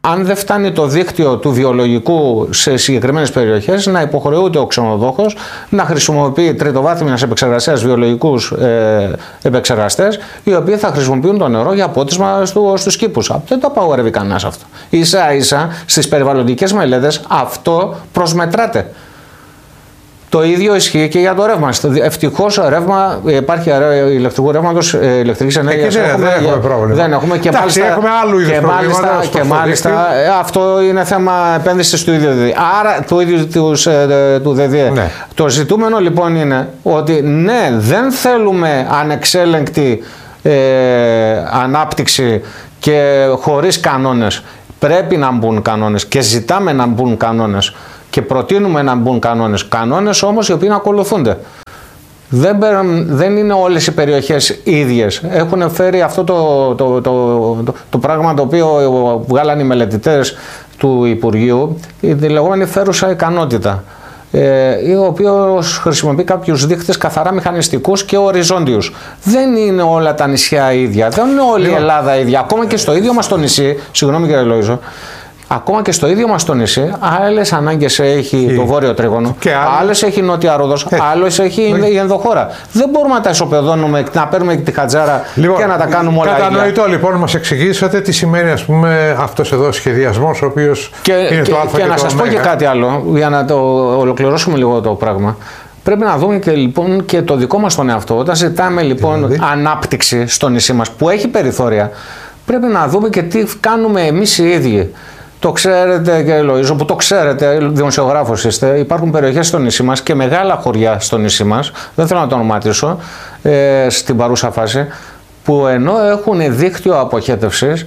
αν δεν φτάνει το δίκτυο του βιολογικού σε συγκεκριμένες περιοχές, να υποχρεούται ο ξενοδόχος να χρησιμοποιεί τριτοβάθμιας επεξεργασίας βιολογικούς επεξεργαστές, οι οποίοι θα χρησιμοποιούν το νερό για πότισμα στους κήπους. Δεν το απαγορεύει κανένας αυτό. Ίσα-ίσα στις περιβαλλοντικές μελέτες αυτό προσμετράται. Το ίδιο ισχύει και για το ρεύμα. Ευτυχώς ρεύμα, υπάρχει ηλεκτρικού ρεύματος, ηλεκτρικής ενέργειας. Δεν έχουμε πρόβλημα. Δεν έχουμε και μάλιστα, έχουμε άλλου είδους προβλήματα. Και μάλιστα αυτό είναι θέμα επένδυσης του ίδιου ΔΔΕ. Άρα του ίδιου του ΔΔΕ. Ναι. Το ζητούμενο λοιπόν είναι ότι ναι, δεν θέλουμε ανεξέλεγκτη ανάπτυξη και χωρίς κανόνες. Πρέπει να μπουν κανόνες και ζητάμε να μπουν κανόνες. Και προτείνουμε να μπουν κανόνες. Κανόνες όμως οι οποίοι να ακολουθούνται. Δεν είναι όλες οι περιοχές ίδιες. Έχουν φέρει αυτό το πράγμα το οποίο βγάλαν οι μελετητές του Υπουργείου, η λεγόμενη φέρουσα ικανότητα, η οποία χρησιμοποιεί κάποιους δείκτες καθαρά μηχανιστικούς και οριζόντιους. Δεν είναι όλα τα νησιά ίδια, δεν είναι όλη η Ελλάδα ίδια. Ακόμα και στο ίδιο μας το νησί, συγγνώμη κύριε Λοΐζο, ακόμα και στο ίδιο μας το νησί, άλλες ανάγκες έχει το βόρειο τρίγωνο, άλλες έχει η νότια Ρόδος, άλλες έχει η ενδοχώρα. Δεν μπορούμε να τα ισοπεδώνουμε, να παίρνουμε τη χατζάρα και να τα κάνουμε όλα ίδια. Κατανοητό λοιπόν, μας εξηγήσατε τι σημαίνει ας πούμε αυτός εδώ ο σχεδιασμός, ο οποίος είναι το α και να σας πω και κάτι άλλο, για να το ολοκληρώσουμε λίγο το πράγμα. Πρέπει να δούμε και, λοιπόν, και το δικό μας τον εαυτό. Όταν ζητάμε λοιπόν ανάπτυξη στο νησί μας που έχει περιθώρια, πρέπει να δούμε και τι κάνουμε εμείς οι ίδιοι. Το ξέρετε κύριε Λοΐζο, που το ξέρετε, δημοσιογράφος είστε, υπάρχουν περιοχές στο νησί μας και μεγάλα χωριά στο νησί μας, δεν θέλω να το ονοματίσω, στην παρούσα φάση, που ενώ έχουν δίκτυο αποχέτευσης,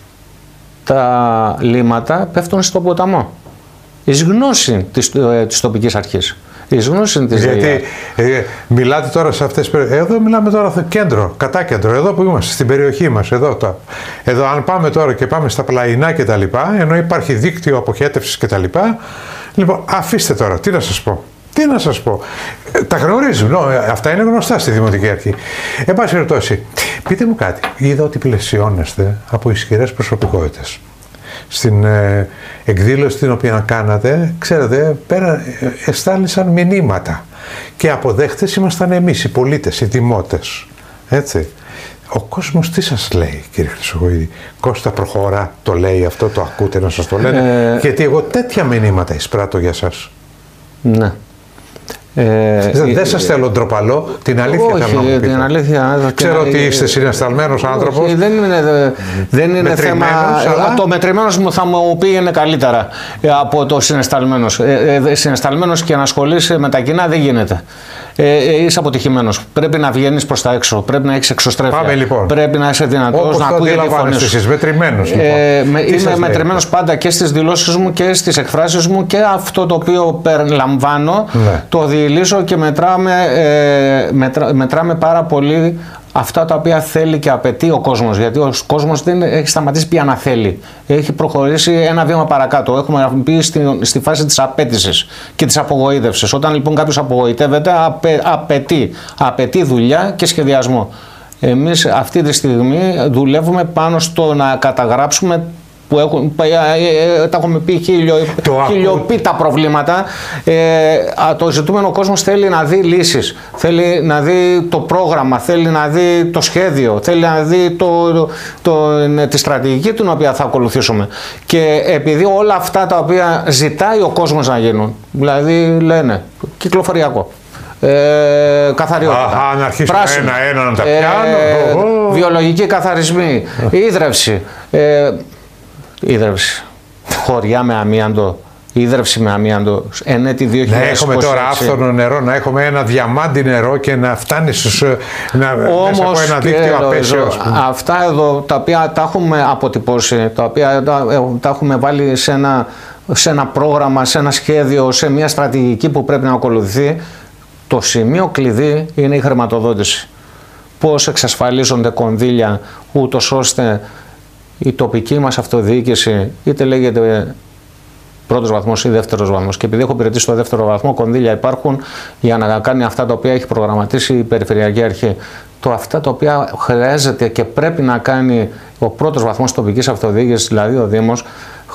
τα λίμματα πέφτουν στον ποταμό. Εις γνώση της τοπικής αρχής. Γιατί μιλάτε τώρα σε αυτές τις περιοχές. Εδώ μιλάμε τώρα στο κέντρο, κατά κέντρο, εδώ που είμαστε, στην περιοχή μας. Εδώ αν πάμε τώρα και πάμε στα πλαϊνά και τα λοιπά, ενώ υπάρχει δίκτυο αποχέτευσης και τα λοιπά, λοιπόν, αφήστε τώρα, τι να σας πω. Τι να σας πω. Τα γνωρίζουν, αυτά είναι γνωστά στη Δημοτική Αρχή. Εν πάση περιπτώσει, πείτε μου κάτι. Είδα ότι πλαισιώνεστε από ισχυρές προσωπικότητες. Στην εκδήλωση την οποία κάνατε, ξέρετε, εστάλησαν μηνύματα και αποδέχτες ήμασταν εμείς οι πολίτες, οι δημότες, έτσι. Ο κόσμος τι σας λέει κύριε Χρυσοχοΐδη? Κώστα προχωρά, το λέει αυτό, το ακούτε να σας το λένε? Γιατί εγώ τέτοια μηνύματα εισπράττω για σας. Ναι. Δεν σας θέλω ντροπαλό, την αλήθεια θέλω να μου πείτε. Την αλήθεια, ξέρω ότι είστε συναισθαλμένος άνθρωπος. Δεν είναι θέμα. Αλλά... Το μετρημένος μου θα μου πήγαινε καλύτερα από το συναισθαλμένος. Συναισθαλμένος και να ασχολείσαι με τα κοινά δεν γίνεται. Είσαι αποτυχημένος. Πρέπει να βγαίνεις προς τα έξω. Πρέπει να έχεις εξωστρέφεια. Πάμε λοιπόν. Πρέπει να είσαι δυνατός να ακούγεται η φωνή σου. Μετρημένος. Λοιπόν. Είμαι μετρημένος πάντα και στις δηλώσεις μου και στις εκφράσεις μου και αυτό το οποίο περιλαμβάνω το διηλύσω και μετράμε πάρα πολύ αυτά τα οποία θέλει και απαιτεί ο κόσμος. Γιατί ο κόσμος δεν έχει σταματήσει πια να θέλει. Έχει προχωρήσει ένα βήμα παρακάτω. Έχουμε μπει στη φάση της απέτησης και της απογοήτευσης. Όταν λοιπόν κάποιος απογοητεύεται, απαιτεί δουλειά και σχεδιασμό. Εμείς αυτή τη στιγμή δουλεύουμε πάνω στο να καταγράψουμε που τα έχουμε πει χιλιοπεί τα προβλήματα. Το ζητούμενο κόσμος θέλει να δει λύσεις, θέλει να δει το πρόγραμμα, θέλει να δει το σχέδιο, θέλει να δει τη στρατηγική την οποία θα ακολουθήσουμε. Και επειδή όλα αυτά τα οποία ζητάει ο κόσμος να γίνουν, δηλαδή λένε κυκλοφοριακό, καθαριότητα, αν αρχίσουμε ένα-ένα να τα πιάνω, βιολογικοί καθαρισμοί, ίδρυυση, χωριά με αμίαντο, ίδρυυση με αμίαντο, ενέτη 2026. Να έχουμε τώρα άφθονο νερό, να έχουμε ένα διαμάντι νερό και να φτάνει μέσα από ένα δίκτυο απέσεως. Αυτά εδώ τα οποία τα έχουμε αποτυπώσει, τα οποία τα έχουμε βάλει σε ένα πρόγραμμα, σε ένα σχέδιο, σε μια στρατηγική που πρέπει να ακολουθεί, το σημείο κλειδί είναι η χρηματοδότηση. Πώς εξασφαλίζονται κονδύλια ούτως ώστε η τοπική μας αυτοδιοίκηση, είτε λέγεται πρώτος βαθμός ή δεύτερος βαθμός, και επειδή έχω υπηρετήσει στο δεύτερο βαθμό, κονδύλια υπάρχουν για να κάνει αυτά τα οποία έχει προγραμματίσει η Περιφερειακή Αρχή. Αυτά τα οποία χρειάζεται και πρέπει να κάνει ο πρώτος βαθμός τοπικής αυτοδιοίκησης, δηλαδή ο Δήμος,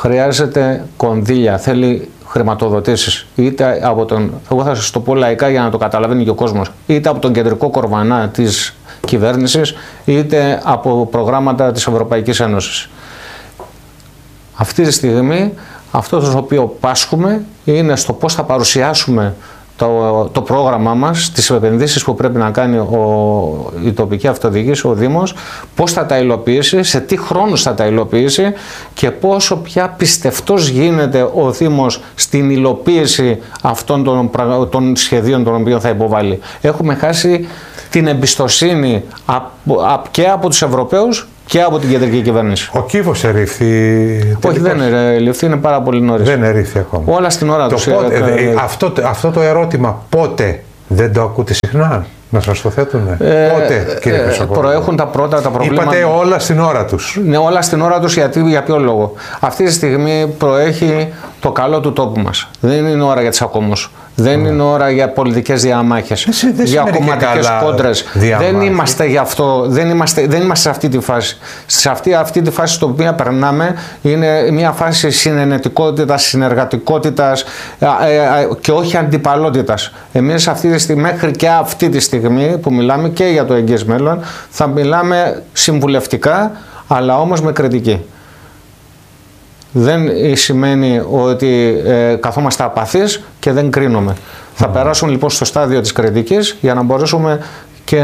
χρειάζεται κονδύλια, θέλει χρηματοδοτήσεις, είτε από τον, εγώ θα σας το πω λαϊκά για να το καταλαβαίνει και ο κόσμος, είτε από τον κεντρικό κορβανά της κυβέρνησης, είτε από προγράμματα της Ευρωπαϊκής Ένωσης. Αυτή τη στιγμή αυτό στο οποίο πάσχουμε είναι στο πώς θα παρουσιάσουμε το πρόγραμμά μας, τις επενδύσεις που πρέπει να κάνει η τοπική αυτοδιοίκηση, ο Δήμος, πώς θα τα υλοποιήσει, σε τι χρόνους θα τα υλοποιήσει και πόσο πια πιστευτός γίνεται ο Δήμος στην υλοποίηση αυτών των σχεδίων των οποίων θα υποβάλει. Έχουμε χάσει την εμπιστοσύνη και από τους Ευρωπαίους και από την κεντρική κυβέρνηση. Ο κύβος ερήφθη. Όχι, δεν ερήφθη, είναι πάρα πολύ νωρίς. Δεν ερήφθη ακόμα. Όλα στην ώρα τους. Αυτό το ερώτημα πότε δεν το ακούτε συχνά, να σας το θέτουνε? Πότε, κύριε Χρυσοκοίδη? Προέχουν τα πρώτα τα προβλήματα. Είπατε όλα στην ώρα τους. Ναι, όλα στην ώρα τους, για ποιο λόγο? Αυτή τη στιγμή προέχει το καλό του τόπου μας. Δεν είναι ώρα για τσακωμούς. Δεν είναι ώρα για πολιτικές διαμάχες, για κομματικές κόντρες. Δεν είμαστε γι' αυτό, δεν είμαστε σε αυτή τη φάση. Σε αυτή τη φάση στο οποία περνάμε είναι μια φάση συνενετικότητας, συνεργατικότητας και όχι αντιπαλότητας. Εμείς μέχρι και αυτή τη στιγμή που μιλάμε και για το εγγύς μέλλον θα μιλάμε συμβουλευτικά, αλλά όμως με κριτική. Δεν σημαίνει ότι καθόμαστε απαθείς και δεν κρίνουμε. Θα περάσουμε λοιπόν στο στάδιο της κριτικής για να μπορέσουμε και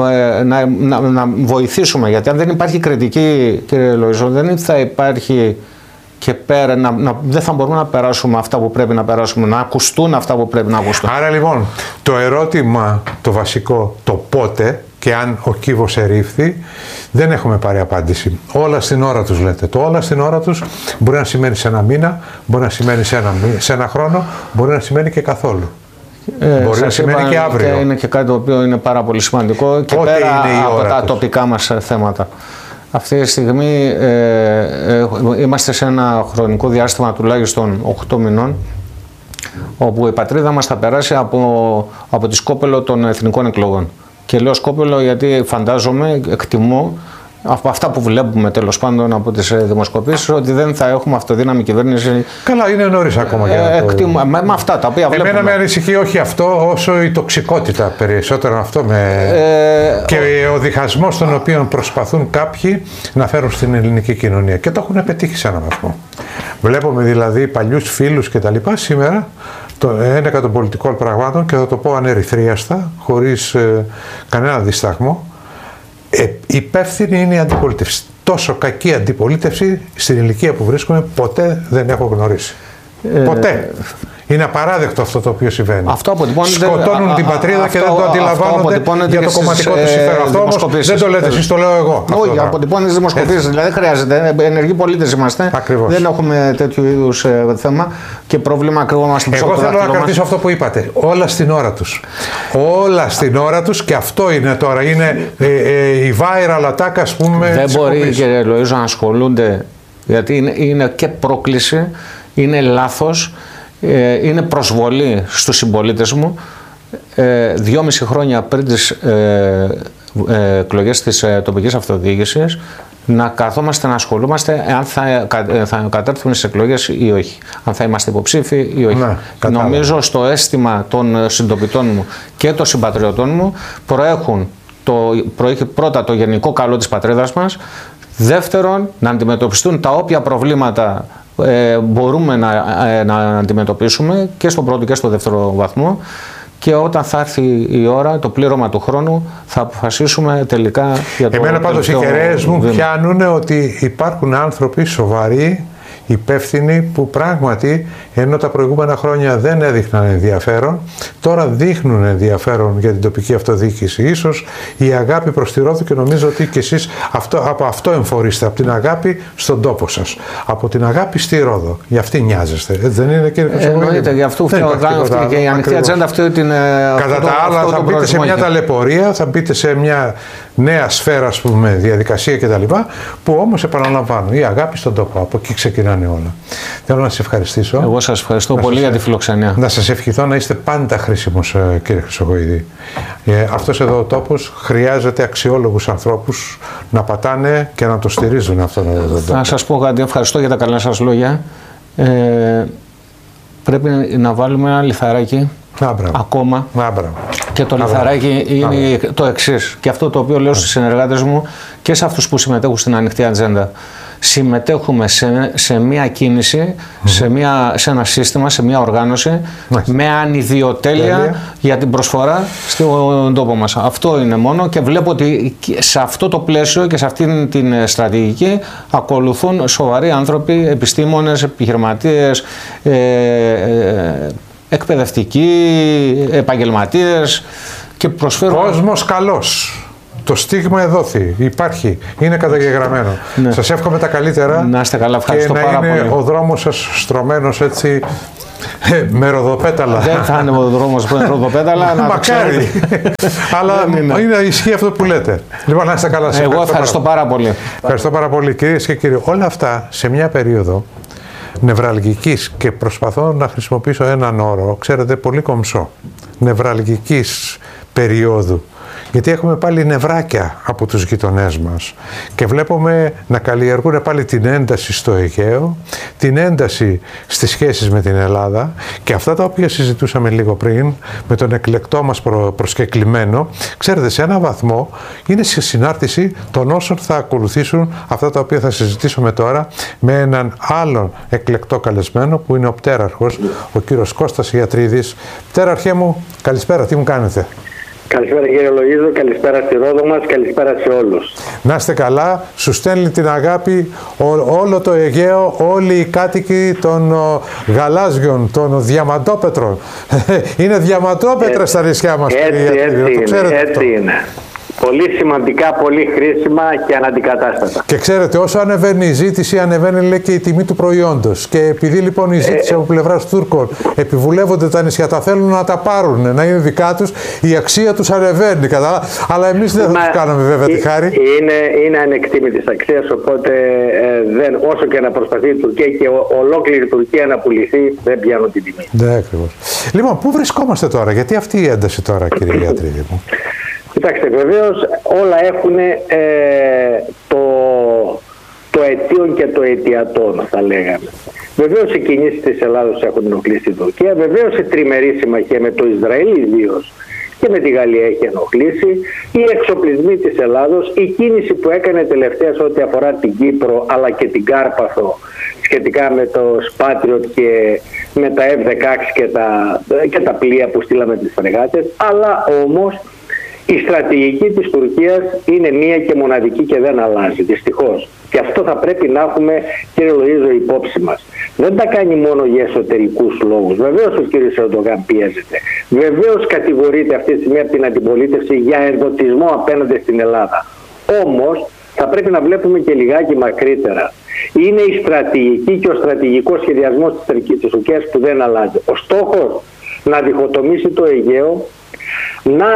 να βοηθήσουμε. Γιατί αν δεν υπάρχει κριτική, κύριε Λοϊζό, δεν θα υπάρχει και πέρα, δεν θα μπορούμε να περάσουμε αυτά που πρέπει να περάσουμε, να ακουστούν αυτά που πρέπει να ακουστούν. Άρα λοιπόν, το ερώτημα το βασικό, το πότε και αν ο κύβος ερήφθη, δεν έχουμε πάρει απάντηση. Όλα στην ώρα τους λέτε. Το όλα στην ώρα τους μπορεί να σημαίνει σε ένα μήνα, μπορεί να σημαίνει σε ένα χρόνο, μπορεί να σημαίνει και καθόλου. Μπορεί να σημαίνει και αύριο. Και είναι και κάτι το οποίο είναι πάρα πολύ σημαντικό και πότε πέρα είναι η από ώρα τα τους? τοπικά μας θέματα. Αυτή τη στιγμή είμαστε σε ένα χρονικό διάστημα τουλάχιστον 8 μηνών, όπου η πατρίδα μας θα περάσει από τη σκόπελο των εθνικών εκλογών. Και λέω σκόπελο γιατί φαντάζομαι, εκτιμώ, από αυτά που βλέπουμε τέλος πάντων από τις δημοσκοπήσεις, ότι δεν θα έχουμε αυτοδύναμη κυβέρνηση. Καλά, είναι νωρίς ακόμα για με αυτά τα οποία βλέπουμε. Εμένα με ανησυχεί όχι αυτό, όσο η τοξικότητα περισσότερο αυτό και ο διχασμός τον οποίο προσπαθούν κάποιοι να φέρουν στην ελληνική κοινωνία. Και το έχουν πετύχει σε έναν βαθμό. Βλέπουμε δηλαδή παλιούς φίλους και τα λοιπά σήμερα, το ένεκα των πολιτικών πραγμάτων, και θα το πω ανερυθρίαστα, χωρίς κανένα δισταγμό. Υπεύθυνη είναι η αντιπολίτευση. Τόσο κακή αντιπολίτευση στην ηλικία που βρίσκομαι ποτέ δεν έχω γνωρίσει. Ποτέ. Είναι απαράδεκτο αυτό το οποίο συμβαίνει. Σκοτώνουν την πατρίδα και δεν το αντιλαμβάνονται για το κομματικό του συμφέρον. Αυτό όμως δεν το λέτε εσείς, το λέω εγώ. Όχι, αποτυπώνει τις δημοσκοπήσεις. Δηλαδή χρειάζεται. Ενεργοί πολίτες είμαστε. Ακριβώς. Δεν έχουμε τέτοιου είδους θέμα και πρόβλημα κρύβομαστε πίσω από το δάχτυλό μας. Εγώ θέλω να κρατήσω αυτό που είπατε. Όλα στην ώρα τους. Όλα στην ώρα τους, και αυτό είναι τώρα. Είναι η viral attack, ας πούμε. Δεν μπορεί, κύριε Λοΐζο, να ασχολούνται, γιατί είναι και πρόκληση, είναι λάθος. Είναι προσβολή στους συμπολίτες μου 2,5 χρόνια πριν τις εκλογές της τοπικής αυτοδιοίκησης να καθόμαστε να ασχολούμαστε αν θα κατέρθουν στις εκλογές ή όχι, αν θα είμαστε υποψήφοι ή όχι. Ναι, νομίζω στο αίσθημα των συντοπιτών μου και των συμπατριωτών μου προέχει πρώτα το γενικό καλό της πατρίδας μας, δεύτερον να αντιμετωπιστούν τα όποια προβλήματα μπορούμε να αντιμετωπίσουμε και στον πρώτο και στο δεύτερο βαθμό, και όταν θα έρθει η ώρα, το πλήρωμα του χρόνου, θα αποφασίσουμε τελικά για το. Εμένα πάντως οι κεραίες μου πιάνουν ότι υπάρχουν άνθρωποι σοβαροί, υπεύθυνοι, που πράγματι, ενώ τα προηγούμενα χρόνια δεν έδειχναν ενδιαφέρον, τώρα δείχνουν ενδιαφέρον για την τοπική αυτοδιοίκηση. Ίσως η αγάπη προς τη Ρόδο, και νομίζω ότι και εσείς από αυτό εμφορείστε, από την αγάπη στον τόπο σας, από την αγάπη στη Ρόδο. Γι' αυτή νοιάζεστε, δεν είναι, κύριε Χρυσοκοίδη? Εννοείται, γι' αυτό φτιάχνω και η ανοιχτή ατζέντα αυτή την. Κατά τα άλλα, θα μπείτε σε μια ταλαιπωρία, θα μπείτε σε μια νέα σφαίρα, ας πούμε, διαδικασία κτλ. Που όμως επαναλαμβάνω, η αγάπη στον τόπο, από εκεί ξεκινάνε όλα. Θέλω να σας ευχαριστήσω. Εγώ σας ευχαριστώ πολύ για τη φιλοξενία. Να σας ευχηθώ να είστε πάντα χρήσιμος, κύριε Χρυσοχοίδη. Αυτός εδώ ο τόπος χρειάζεται αξιόλογους ανθρώπους να πατάνε και να το στηρίζουν αυτόν εδώ τον τόπο. Θα σας πω κάτι, ευχαριστώ για τα καλά σας λόγια. Πρέπει να βάλουμε ένα λιθαράκι ακόμα. Και το λιθαράκι είναι το εξής. Και αυτό το οποίο λέω στους συνεργάτες μου και σε αυτούς που συμμετέχουν στην ανοιχτή ατζέντα. Συμμετέχουμε σε μια κίνηση, σε ένα σύστημα, σε μια οργάνωση με ανιδιοτέλεια για την προσφορά στον τόπο μας. Αυτό είναι μόνο, και βλέπω ότι σε αυτό το πλαίσιο και σε αυτή την στρατηγική ακολουθούν σοβαροί άνθρωποι, επιστήμονες, επιχειρηματίες, εκπαιδευτικοί, επαγγελματίες, και προσφέρουν... Κόσμος καλός. Το στίγμα εδόθη, υπάρχει, είναι καταγεγραμμένο. Ναι. Σας εύχομαι τα καλύτερα. Να είστε καλά, ευχαριστώ πάρα πολύ. Και να είναι ο δρόμος σας στρωμένος έτσι με ροδοπέταλα. Δεν θα είναι ο δρόμος με ροδοπέταλα. Μακάρι. Αλλά ισχύει αυτό που λέτε. Λοιπόν, να είστε καλά. Εγώ ευχαριστώ πάρα πολύ. Ευχαριστώ πάρα πολύ, κυρίες και κύριοι. Όλα αυτά σε μια περίοδο νευραλγικής, και προσπαθώ να χρησιμοποιήσω έναν όρο, ξέρετε, πολύ κομψό, νευραλγικής περίοδου. Γιατί έχουμε πάλι νευράκια από τους γειτονές μας και βλέπουμε να καλλιεργούν πάλι την ένταση στο Αιγαίο, την ένταση στις σχέσεις με την Ελλάδα, και αυτά τα οποία συζητούσαμε λίγο πριν με τον εκλεκτό μας προσκεκλημένο, ξέρετε, σε έναν βαθμό είναι σε συνάρτηση των όσων θα ακολουθήσουν αυτά τα οποία θα συζητήσουμε τώρα με έναν άλλον εκλεκτό καλεσμένο που είναι ο πτέραρχος, ο κύριος Κώστας Ιατρίδης. Πτέραρχέ μου, καλησπέρα, τι μου κάνετε? Καλησπέρα κύριε Λογίδο, καλησπέρα στη Ρόδο μας, καλησπέρα σε όλους. Να είστε καλά, σου στέλνει την αγάπη όλο το Αιγαίο, όλοι οι κάτοικοι των γαλάζιων, των διαμαντόπετρων. Είναι διαμαντόπετρα στα νησιά μας. Έτσι είναι. Πολύ σημαντικά, πολύ χρήσιμα και αναντικατάστατα. Και ξέρετε, όσο ανεβαίνει η ζήτηση, ανεβαίνει, λέει, και η τιμή του προϊόντος. Και επειδή λοιπόν η ζήτηση από πλευράς Τούρκων επιβουλεύονται τα νησιά, τα θέλουν να τα πάρουν, να είναι δικά τους, η αξία τους ανεβαίνει. Αλλά εμείς δεν θα τους κάνουμε βέβαια τη χάρη. Είναι ανεκτήμητης αξίας, οπότε όσο και να προσπαθεί η Τουρκία και ολόκληρη η Τουρκία να πουληθεί, δεν πιάνουν την τιμή. Ναι, ακριβώς. Λοιπόν, πού βρισκόμαστε τώρα, γιατί αυτή η ένταση τώρα, κύριε Ιατρίδη μου? Κοιτάξτε, βεβαίως όλα έχουν το αιτίον και το αιτιατόν, θα λέγαμε. Βεβαίως οι κινήσεις της Ελλάδος έχουν ενοχλήσει την Τουρκία, βεβαίως η τριμερή συμμαχία με το Ισραήλ ιδίως και με τη Γαλλία έχει ενοχλήσει, οι εξοπλισμοί της Ελλάδος, η κίνηση που έκανε τελευταία σε ό,τι αφορά την Κύπρο αλλά και την Κάρπαθο σχετικά με το Σπάτριοτ και με τα F-16 και τα πλοία που στείλαμε τις φρεγάτες, αλλά όμως η στρατηγική της Τουρκίας είναι μία και μοναδική και δεν αλλάζει, δυστυχώς. Και αυτό θα πρέπει να έχουμε, κύριε Λοΐζο, υπόψη μας. Δεν τα κάνει μόνο για εσωτερικούς λόγους. Βεβαίως ο κύριος Ερντογάν πιέζεται. Βεβαίως κατηγορείται αυτή τη στιγμή από την αντιπολίτευση για ενδοτισμό απέναντι στην Ελλάδα. Όμως θα πρέπει να βλέπουμε και λιγάκι μακρύτερα. Είναι η στρατηγική και ο στρατηγικός σχεδιασμός της Τουρκίας που δεν αλλάζει. Ο στόχος να διχοτομήσει το Αιγαίο, να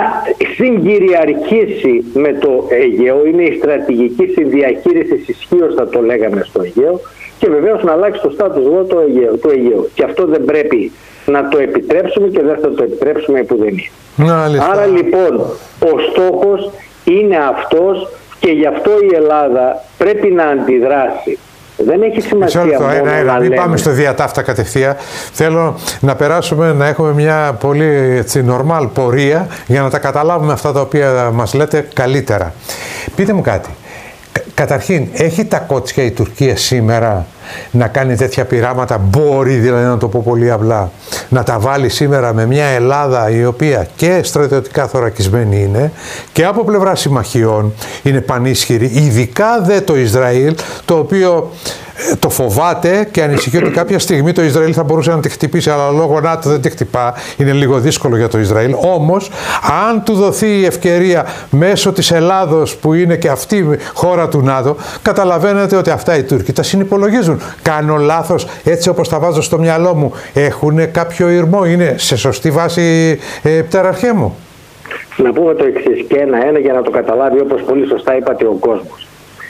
συγκυριαρχήσει με το Αιγαίο, είναι η στρατηγική συνδιαχείριση ισχύως, θα το λέγαμε, στο Αιγαίο, και βεβαίως να αλλάξει το status quo του Αιγαίου. Και αυτό δεν πρέπει να το επιτρέψουμε και δεν θα το επιτρέψουμε επουδενή. Άρα λοιπόν ο στόχος είναι αυτός και γι' αυτό η Ελλάδα πρέπει να αντιδράσει. Δεν έχει σημασία μόνο να μην πάμε στο διατάφτα κατευθείαν. Θέλω να περάσουμε, να έχουμε μια πολύ normal πορεία για να τα καταλάβουμε αυτά τα οποία μας λέτε καλύτερα. Πείτε μου κάτι. Καταρχήν, έχει τα κότσια η Τουρκία σήμερα να κάνει τέτοια πειράματα? Μπορεί δηλαδή, να το πω πολύ απλά, να τα βάλει σήμερα με μια Ελλάδα η οποία και στρατιωτικά θωρακισμένη είναι και από πλευρά συμμαχιών είναι πανίσχυρη, ειδικά δε το Ισραήλ, το οποίο το φοβάται και ανησυχεί ότι κάποια στιγμή το Ισραήλ θα μπορούσε να τη χτυπήσει, αλλά λόγω ΝΑΤΟ δεν τη χτυπά. Είναι λίγο δύσκολο για το Ισραήλ. Όμως, αν του δοθεί η ευκαιρία μέσω της Ελλάδος, που είναι και αυτή χώρα του ΝΑΤΟ, καταλαβαίνετε ότι αυτά οι Τούρκοι τα συνυπολογίζουν. Κάνω λάθος, έτσι όπως τα βάζω στο μυαλό μου? Έχουν κάποιο ηρμό? Είναι σε σωστή βάση, πτέραρχέ μου? να πούμε το εξής και ένα για να το καταλάβει, όπως πολύ σωστά είπατε, ο κόσμος.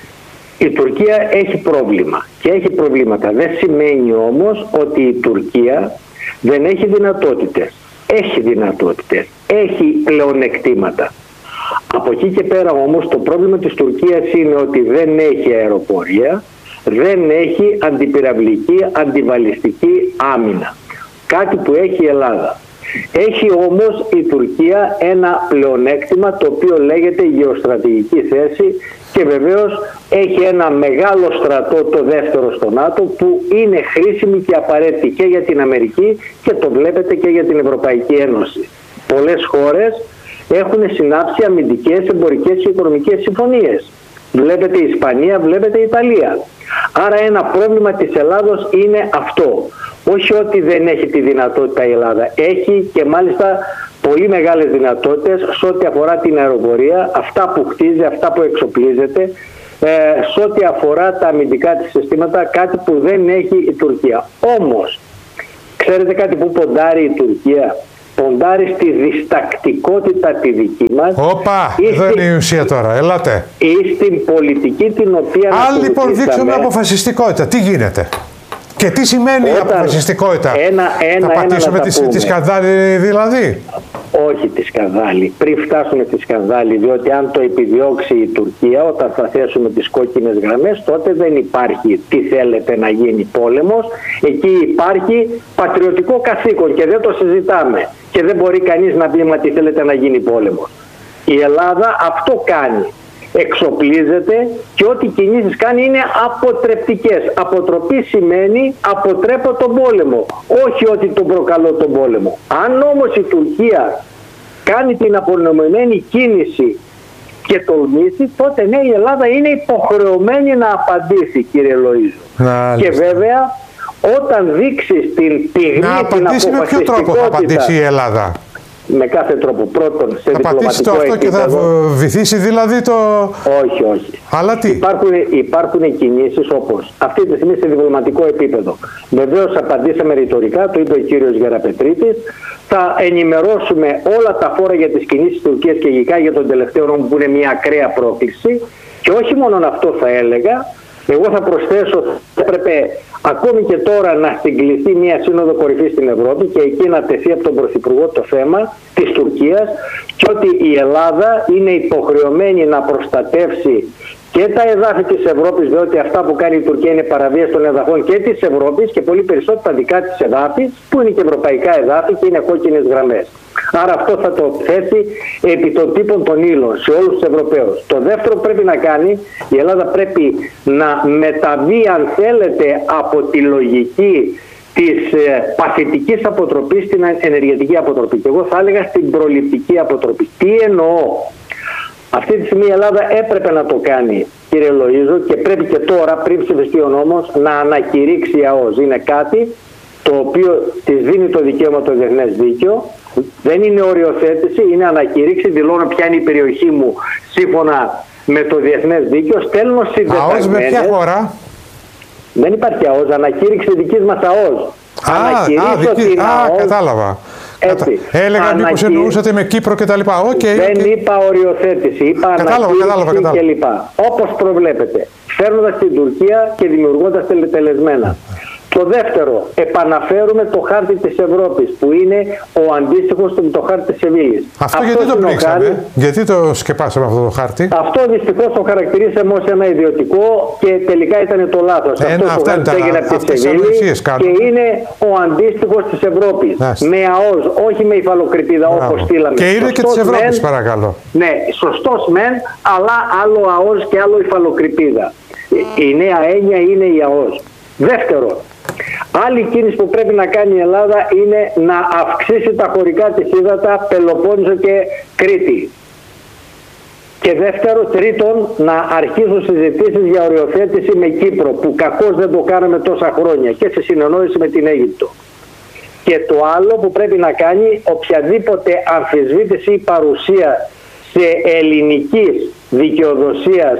Η Τουρκία έχει πρόβλημα και έχει προβλήματα. Δεν σημαίνει όμως ότι η Τουρκία δεν έχει δυνατότητες. Έχει δυνατότητες, έχει πλεονεκτήματα. Από εκεί και πέρα όμως το πρόβλημα της Τουρκίας είναι ότι δεν έχει αεροπορία, δεν έχει αντιπυραυλική, αντιβαλιστική άμυνα. Κάτι που έχει η Ελλάδα. Έχει όμως η Τουρκία ένα πλεονέκτημα το οποίο λέγεται γεωστρατηγική θέση και βεβαίως έχει ένα μεγάλο στρατό, το δεύτερο στο ΝΑΤΟ, που είναι χρήσιμη και απαραίτητη και για την Αμερική και το βλέπετε και για την Ευρωπαϊκή Ένωση. Πολλές χώρες έχουν συνάψει αμυντικές, εμπορικές και οικονομικές συμφωνίες. Βλέπετε η Ισπανία, βλέπετε η Ιταλία. Άρα ένα πρόβλημα της Ελλάδος είναι αυτό. Όχι ότι δεν έχει τη δυνατότητα η Ελλάδα. Έχει και μάλιστα πολύ μεγάλες δυνατότητες σε ό,τι αφορά την αεροπορία, αυτά που χτίζει, αυτά που εξοπλίζεται, σε ό,τι αφορά τα αμυντικά της συστήματα, κάτι που δεν έχει η Τουρκία. Όμως, ξέρετε κάτι που ποντάρει η Τουρκία? Ποντάρει στη διστακτικότητα τη δική μας. Όπα, εδώ είναι η ουσία τώρα, ελάτε. Ή στην πολιτική την οποία... Αν λοιπόν δείξουμε αποφασιστικότητα, τι γίνεται? Και τι σημαίνει η αποφασιστικότητα? Θα πατήσουμε τη σκανδάλη δηλαδή? Όχι τη σκανδάλη. Πριν φτάσουμε τη σκανδάλη, διότι αν το επιδιώξει η Τουρκία, όταν θα θέσουμε τις κόκκινες γραμμές, τότε δεν υπάρχει τι θέλετε να γίνει πόλεμος. Εκεί υπάρχει πατριωτικό καθήκον και δεν το συζητάμε. Και δεν μπορεί κανείς να πει μα τι θέλετε να γίνει πόλεμος. Η Ελλάδα αυτό κάνει. Εξοπλίζεται και ό,τι κινήσεις κάνει είναι αποτρεπτικές. Αποτροπή σημαίνει αποτρέπω τον πόλεμο, όχι ότι τον προκαλώ τον πόλεμο. Αν όμως η Τουρκία κάνει την απονομημένη κίνηση και τολμήσει, τότε ναι, η Ελλάδα είναι υποχρεωμένη να απαντήσει, κύριε Λοΐζο. Και βέβαια όταν δείξεις την πυγμή, την αποφασιστικότητα... Με ποιο τρόπο θα απαντήσει η Ελλάδα? Με κάθε τρόπο. Πρώτον, σε διπλωματικό αυτό επίπεδο. Και θα βυθίσει δηλαδή το... Όχι, όχι. Αλλά τι? Υπάρχουν κινήσεις όπως αυτή τη στιγμή σε διπλωματικό επίπεδο. Βεβαίως απαντήσαμε ρητορικά, το είπε ο κύριος Γεραπετρίτης. Θα ενημερώσουμε όλα τα φόρα για τις κινήσεις Τουρκίας και ειδικά για τον τελευταίο νόμο που είναι μια ακραία πρόκληση. Και όχι μόνο αυτό θα έλεγα, εγώ θα προσθέσω, έπρεπε ακόμη και τώρα να συγκληθεί μια σύνοδο κορυφής στην Ευρώπη και εκεί να τεθεί από τον Πρωθυπουργό το θέμα της Τουρκίας και ότι η Ελλάδα είναι υποχρεωμένη να προστατεύσει και τα εδάφη της Ευρώπης, διότι αυτά που κάνει η Τουρκία είναι παραβίαση των εδαφών και της Ευρώπης και πολύ περισσότερο τα δικά της εδάφη, που είναι και ευρωπαϊκά εδάφη και είναι κόκκινες γραμμές. Άρα αυτό θα το θέσει επί των τύπων των ύλων σε όλους τους Ευρωπαίους. Το δεύτερο που πρέπει να κάνει, η Ελλάδα πρέπει να μεταβεί, αν θέλετε, από τη λογική της παθητικής αποτροπής στην ενεργειακή αποτροπή. Και εγώ θα έλεγα στην προληπτική αποτροπή. Τι εννοώ? Αυτή τη στιγμή η Ελλάδα έπρεπε να το κάνει, κύριε Λοΐζο, και πρέπει και τώρα, πριν ψηφιστεί ο νόμος, να ανακηρύξει η ΑΟΣ. Είναι κάτι το οποίο της δίνει το δικαίωμα το διεθνές δίκαιο. Δεν είναι οριοθέτηση, είναι ανακηρύξη. Δηλώνω ποια είναι η περιοχή μου σύμφωνα με το διεθνές δίκαιο. Στέλνω συντεταγμένες. ΑΟΣ με ποια χώρα? Δεν υπάρχει ΑΟΣ, ανακήρυξη δικής μας ΑΟΣ. Κατάλαβα. Έλεγα μήπως εννοούσατε με Κύπρο και τα λοιπά. Δεν είπα οριοθέτηση, είπα ανακήρυξη και λοιπά. Όπως προβλέπετε, φέρνοντας την Τουρκία και δημιουργώντας τελεσμένα. Το δεύτερο, επαναφέρουμε το χάρτη της Ευρώπης, που είναι ο αντίστοιχος με το χάρτη της Σεβίλης. Αυτό γιατί το πνίξαμε, γιατί το σκεπάσαμε αυτό το χάρτη? Αυτό δυστυχώς το χαρακτηρίσαμε ως ένα ιδιωτικό και τελικά ήταν το λάθος. Αυτό το χάρτη έγινε από τη Σεβίλη και είναι ο αντίστοιχος της Ευρώπης. Με ΑΟΣ, όχι με υφαλοκρηπίδα όπως στείλαμε. Και είναι και της Ευρώπης, παρακαλώ. Ναι, σωστός μεν, αλλά άλλο ΑΟΣ και άλλο υφαλοκρηπίδα. Η νέα έννοια είναι η ΑΟΣ. Δεύτερο, άλλη κίνηση που πρέπει να κάνει η Ελλάδα είναι να αυξήσει τα χωρικά της ύδατα Πελοπόννησο και Κρήτη. Και δεύτερο, τρίτον, να αρχίσουν συζητήσεις για οριοθέτηση με Κύπρο, που κακώς δεν το κάναμε τόσα χρόνια, και σε συνεννόηση με την Αίγυπτο. Και το άλλο που πρέπει να κάνει, οποιαδήποτε αμφισβήτηση ή παρουσία σε ελληνικής δικαιοδοσίας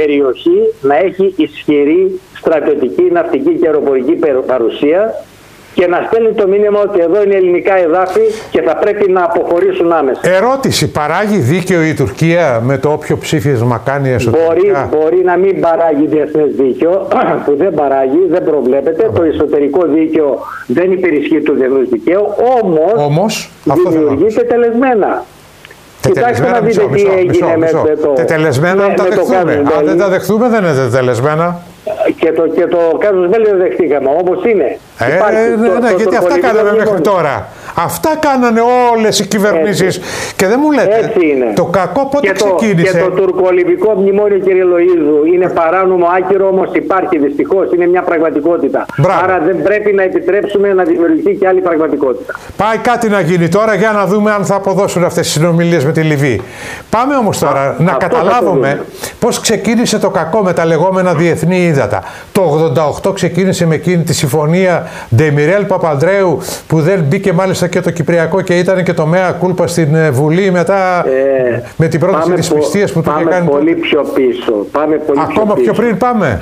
περιοχή να έχει ισχυρή στρατιωτική, ναυτική και αεροπορική παρουσία, και να στέλνει το μήνυμα ότι εδώ είναι ελληνικά εδάφη και θα πρέπει να αποχωρήσουν άμεσα. Ερώτηση, παράγει δίκαιο η Τουρκία με το όποιο ψήφισμα κάνει εσωτερικά? Μπορεί να μην παράγει διεθνές δίκαιο, που δεν παράγει, δεν προβλέπεται. Το εσωτερικό δίκαιο δεν υπερισχύει του διεθνούς δικαίου, όμως δημιουργείται τελεσμένα. Κοιτάξτε να δείτε τι έγινε με το... Τετελεσμένα αν τα δεχθούμε. Αν δεν τα δεχθούμε δεν είναι τετελεσμένα. Και το κάζους μέλη δεν δεχτήκαμε, όμως είναι. Γιατί αυτά κάναμε μέχρι τώρα. Αυτά κάνανε όλες οι κυβερνήσεις. Και δεν μου λέτε, το κακό πότε ξεκίνησε? Και το τουρκολιβικό μνημόνιο, κύριε Λοΐζου, είναι παράνομο, άκυρο, όμως υπάρχει δυστυχώς, είναι μια πραγματικότητα. Μπράβο. Άρα δεν πρέπει να επιτρέψουμε να δημιουργηθεί και άλλη πραγματικότητα. Πάει κάτι να γίνει τώρα για να δούμε αν θα αποδώσουν αυτές οι συνομιλίες με τη Λιβύη. Πάμε όμως τώρα να καταλάβουμε πώς ξεκίνησε το κακό με τα λεγόμενα διεθνή ύδατα. Το 88 ξεκίνησε με εκείνη τη συμφωνία Ντεμιρέλ Παπανδρέου που δεν μπήκε μάλιστα και το Κυπριακό και ήταν και το μέα κούλπα στην Βουλή μετά με την πρόταση της πιστείας που το είχε κάνει. Πάμε πολύ πιο πίσω. Ακόμα πιο πριν πάμε.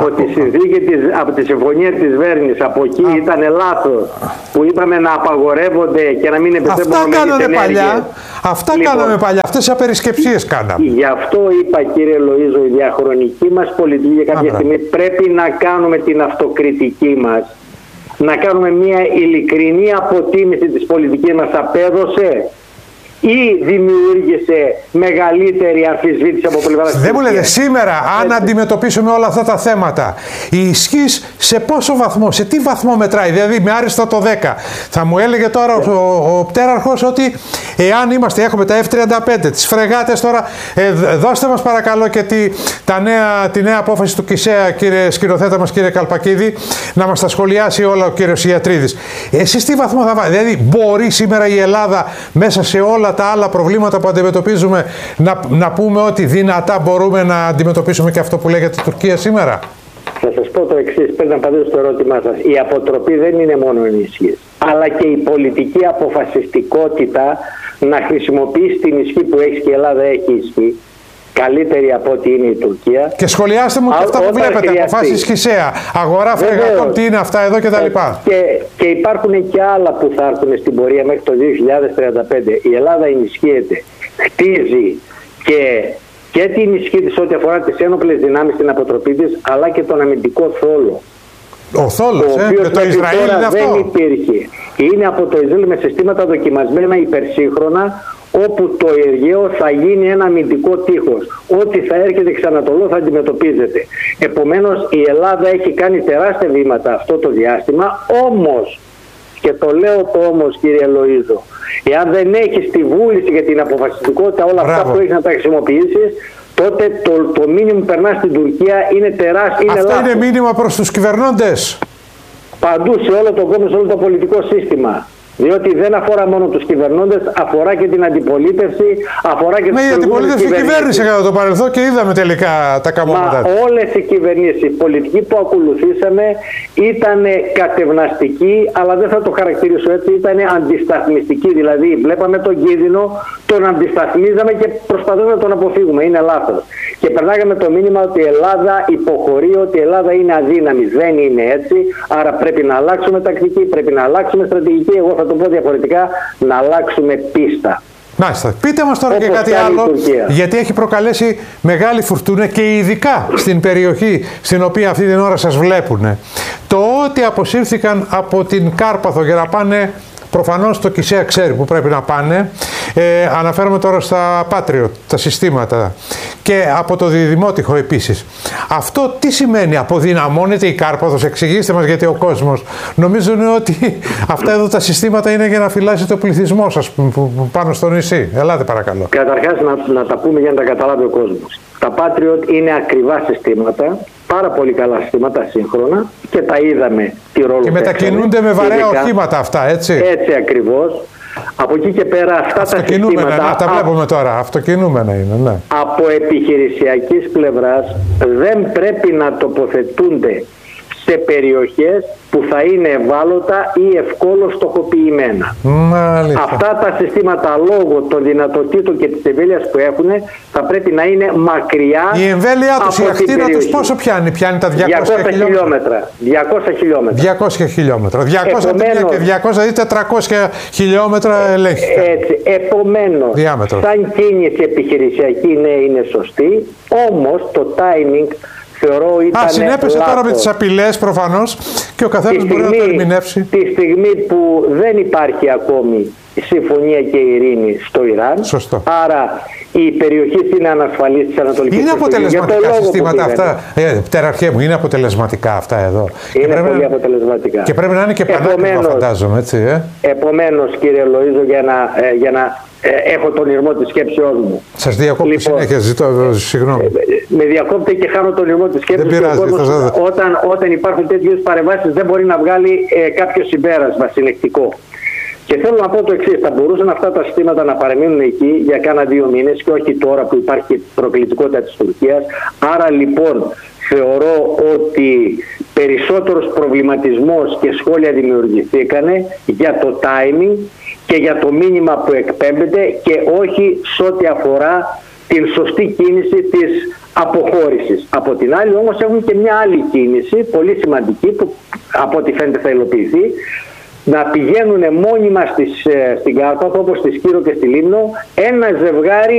Από τη συμφωνία της Βέρνης, από εκεί ήταν λάθος που είπαμε να απαγορεύονται και να μην επιστρέφουμε. Αυτά κάνανε παλιά. Αυτά κάναμε παλιά. Αυτές οι απερισκεψίες κάναμε. Γι' αυτό είπα, κύριε Λοΐζο, η διαχρονική μας πολιτική για κάποια στιγμή πρέπει να κάνουμε την αυτοκριτική μας. Να κάνουμε μια ειλικρινή αποτίμηση της πολιτικής μας. Απέδωσε ή δημιούργησε μεγαλύτερη αμφισβήτηση από πλευρά της? Δεν μου λέτε σήμερα, αν αντιμετωπίσουμε όλα αυτά τα θέματα, η ισχύς σε πόσο βαθμό, σε τι βαθμό μετράει? Δηλαδή με άριστο το 10. Θα μου έλεγε τώρα ο πτέραρχος ότι εάν έχουμε τα F-35, τις φρεγάτες τώρα, δώστε μας παρακαλώ και τη νέα απόφαση του ΚΙΣΕΑ, κύριε σκηνοθέτα μας, κύριε Καλπακίδη, να μας τα σχολιάσει όλα ο κύριος Ιατρίδης. Εσείς τι βαθμό θα βάλετε? Δηλαδή μπορεί σήμερα η Ελλάδα μέσα σε όλα τα άλλα προβλήματα που αντιμετωπίζουμε να πούμε ότι δυνατά μπορούμε να αντιμετωπίσουμε και αυτό που λέγεται Τουρκία σήμερα? Θα σας πω το εξής, πρέπει να απαντήσω στο ερώτημά σας. Η αποτροπή δεν είναι μόνο ενισχύς, αλλά και η πολιτική αποφασιστικότητα να χρησιμοποιήσει την ισχύ που έχει και η Ελλάδα έχει ισχύ, καλύτερη από ό,τι είναι η Τουρκία. Και σχολιάστε μου και αυτά που βλέπετε, αποφάσεις ΚΙΣΕΑ, αγορά φρεγατών, τι είναι αυτά εδώ κτλ. Και υπάρχουν και άλλα που θα έρθουν στην πορεία μέχρι το 2035. Η Ελλάδα ενισχύεται, χτίζει και την ισχύ της ό,τι αφορά τις ένοπλες δυνάμεις, την αποτροπή της, αλλά και τον αμυντικό θόλο. Ο θόλος, και το Ισραήλ είναι αυτό? Δεν υπήρχε. Είναι από το Ισραήλ με συστήματα δοκιμασμένα υπερσύγχρονα, όπου το Αιγαίο θα γίνει ένα αμυντικό τείχος. Ό,τι θα έρχεται ξανατολό θα αντιμετωπίζεται. Επομένως η Ελλάδα έχει κάνει τεράστια βήματα αυτό το διάστημα, όμως, και το λέω το όμως, κύριε Λοΐζο, εάν δεν έχεις τη βούληση για την αποφασιστικότητα όλα αυτά που έχεις να τα χρησιμοποιήσεις, τότε το μήνυμα που περνά στην Τουρκία είναι τεράστιο. Αυτό είναι μήνυμα προς τους κυβερνώντες? Παντού, σε όλο τον κόσμο, σε όλο το πολιτικό σύστημα. Διότι δεν αφορά μόνο τους κυβερνώντες, αφορά και την αντιπολίτευση, αφορά και τους η αντιπολίτευση κυβέρνησε κατά το παρελθόν και είδαμε τελικά τα καμώματα. Όλες οι κυβερνήσεις, η πολιτική που ακολουθήσαμε ήταν κατευναστική, αλλά δεν θα το χαρακτηρίσω έτσι, ήταν αντισταθμιστική. Δηλαδή βλέπαμε τον κίνδυνο, τον αντισταθμίζαμε και προσπαθούμε να τον αποφύγουμε. Είναι λάθος. Και περνάγαμε το μήνυμα ότι η Ελλάδα υποχωρεί, ότι η Ελλάδα είναι αδύναμη. Δεν είναι έτσι. Άρα πρέπει να αλλάξουμε τακτική, πρέπει να αλλάξουμε στρατηγική. Εγώ θα το πω διαφορετικά, να αλλάξουμε πίστα. Μάλιστα. Πείτε μας τώρα και κάτι άλλο, γιατί έχει προκαλέσει μεγάλη φουρτούνα και ειδικά στην περιοχή στην οποία αυτή την ώρα σας βλέπουν. Το ότι αποσύρθηκαν από την Κάρπαθο για να πάνε, προφανώς το ΚΙΣΕΑ ξέρει που πρέπει να πάνε, αναφέρομαι τώρα στα Patriot, τα συστήματα, και από το Διδημότυχο επίσης. Αυτό τι σημαίνει? Αποδυναμώνεται η Κάρπαθος? Εξηγήστε μας, γιατί ο κόσμος νομίζουν ότι αυτά εδώ τα συστήματα είναι για να φυλάσει το πληθυσμό σας που πάνω στο νησί. Ελάτε παρακαλώ. Καταρχάς να τα πούμε για να τα καταλάβει ο κόσμος. Τα Patriot είναι ακριβά συστήματα, πάρα πολύ καλά συστήματα σύγχρονα, και τα είδαμε τι ρόλο και μετακινούνται με βαρέα οχήματα αυτά, έτσι? Έτσι ακριβώς. Από εκεί και πέρα αυτά τα συστήματα, τα βλέπουμε τώρα, αυτοκινούμενα είναι, ναι. Από επιχειρησιακής πλευράς δεν πρέπει να τοποθετούνται σε περιοχές που θα είναι ευάλωτα ή ευκόλως στοχοποιημένα. Μάλιστα. Αυτά τα συστήματα, λόγω των δυνατοτήτων και της εμβέλειας που έχουν, θα πρέπει να είναι μακριά. Η εμβέλειά τους, η από την ακτίνα τους περιοχή. πόσο πιάνει? Πιάνει τα 200 χιλιόμετρα. 200 χιλιόμετρα. 200 χιλιόμετρα. 200 και 200, δηλαδή 400 χιλιόμετρα ελέγχει. Έτσι. Επομένως, σαν κίνηση επιχειρησιακή, ναι, είναι σωστή, όμως το timing θεωρώ ήταν συνέπεσε λάθος. τώρα με τις απειλές προφανώς και ο καθένας μπορεί να το ερμηνεύσει. Τη στιγμή που δεν υπάρχει ακόμη συμφωνία και ειρήνη στο Ιράν. Σωστό. Άρα η περιοχή είναι ανασφαλής της Ανατολικής. Είναι αποτελεσματικά συστήματα αυτά, τεραρχέ μου, είναι αποτελεσματικά αυτά εδώ? Είναι πολύ αποτελεσματικά. Και πρέπει να είναι και πανάκριβα, φαντάζομαι, έτσι. Επομένως, κύριε Λοΐζο, για να έχω τον ηρμό της σκέψεώς μου. Σας διακόπτω συνέχεια, ζητώ συγγνώμη. Με διακόπτε και χάνω τον ηρμό της σκέψης. Δεν πειράζει. Όταν υπάρχουν τέτοιες παρεμβάσεις δεν μπορεί να βγάλει κάποιο συμπέρασμα συνεκτικό. Και θέλω να πω το εξής: θα μπορούσαν αυτά τα συστήματα να παραμείνουν εκεί για κάνα 2 μήνες και όχι τώρα που υπάρχει προκλητικότητα της Τουρκίας. Άρα λοιπόν θεωρώ ότι περισσότερος προβληματισμός και σχόλια δημιουργηθήκανε για το timing και για το μήνυμα που εκπέμπεται και όχι σε ό,τι αφορά την σωστή κίνηση της αποχώρησης. Από την άλλη όμως έχουμε και μια άλλη κίνηση πολύ σημαντική που από ό,τι φαίνεται θα υλοποιηθεί, να πηγαίνουν μόνιμα στην Κάρπαθο, όπως στη Σκύρο και στη Λίμνο, ένα ζευγάρι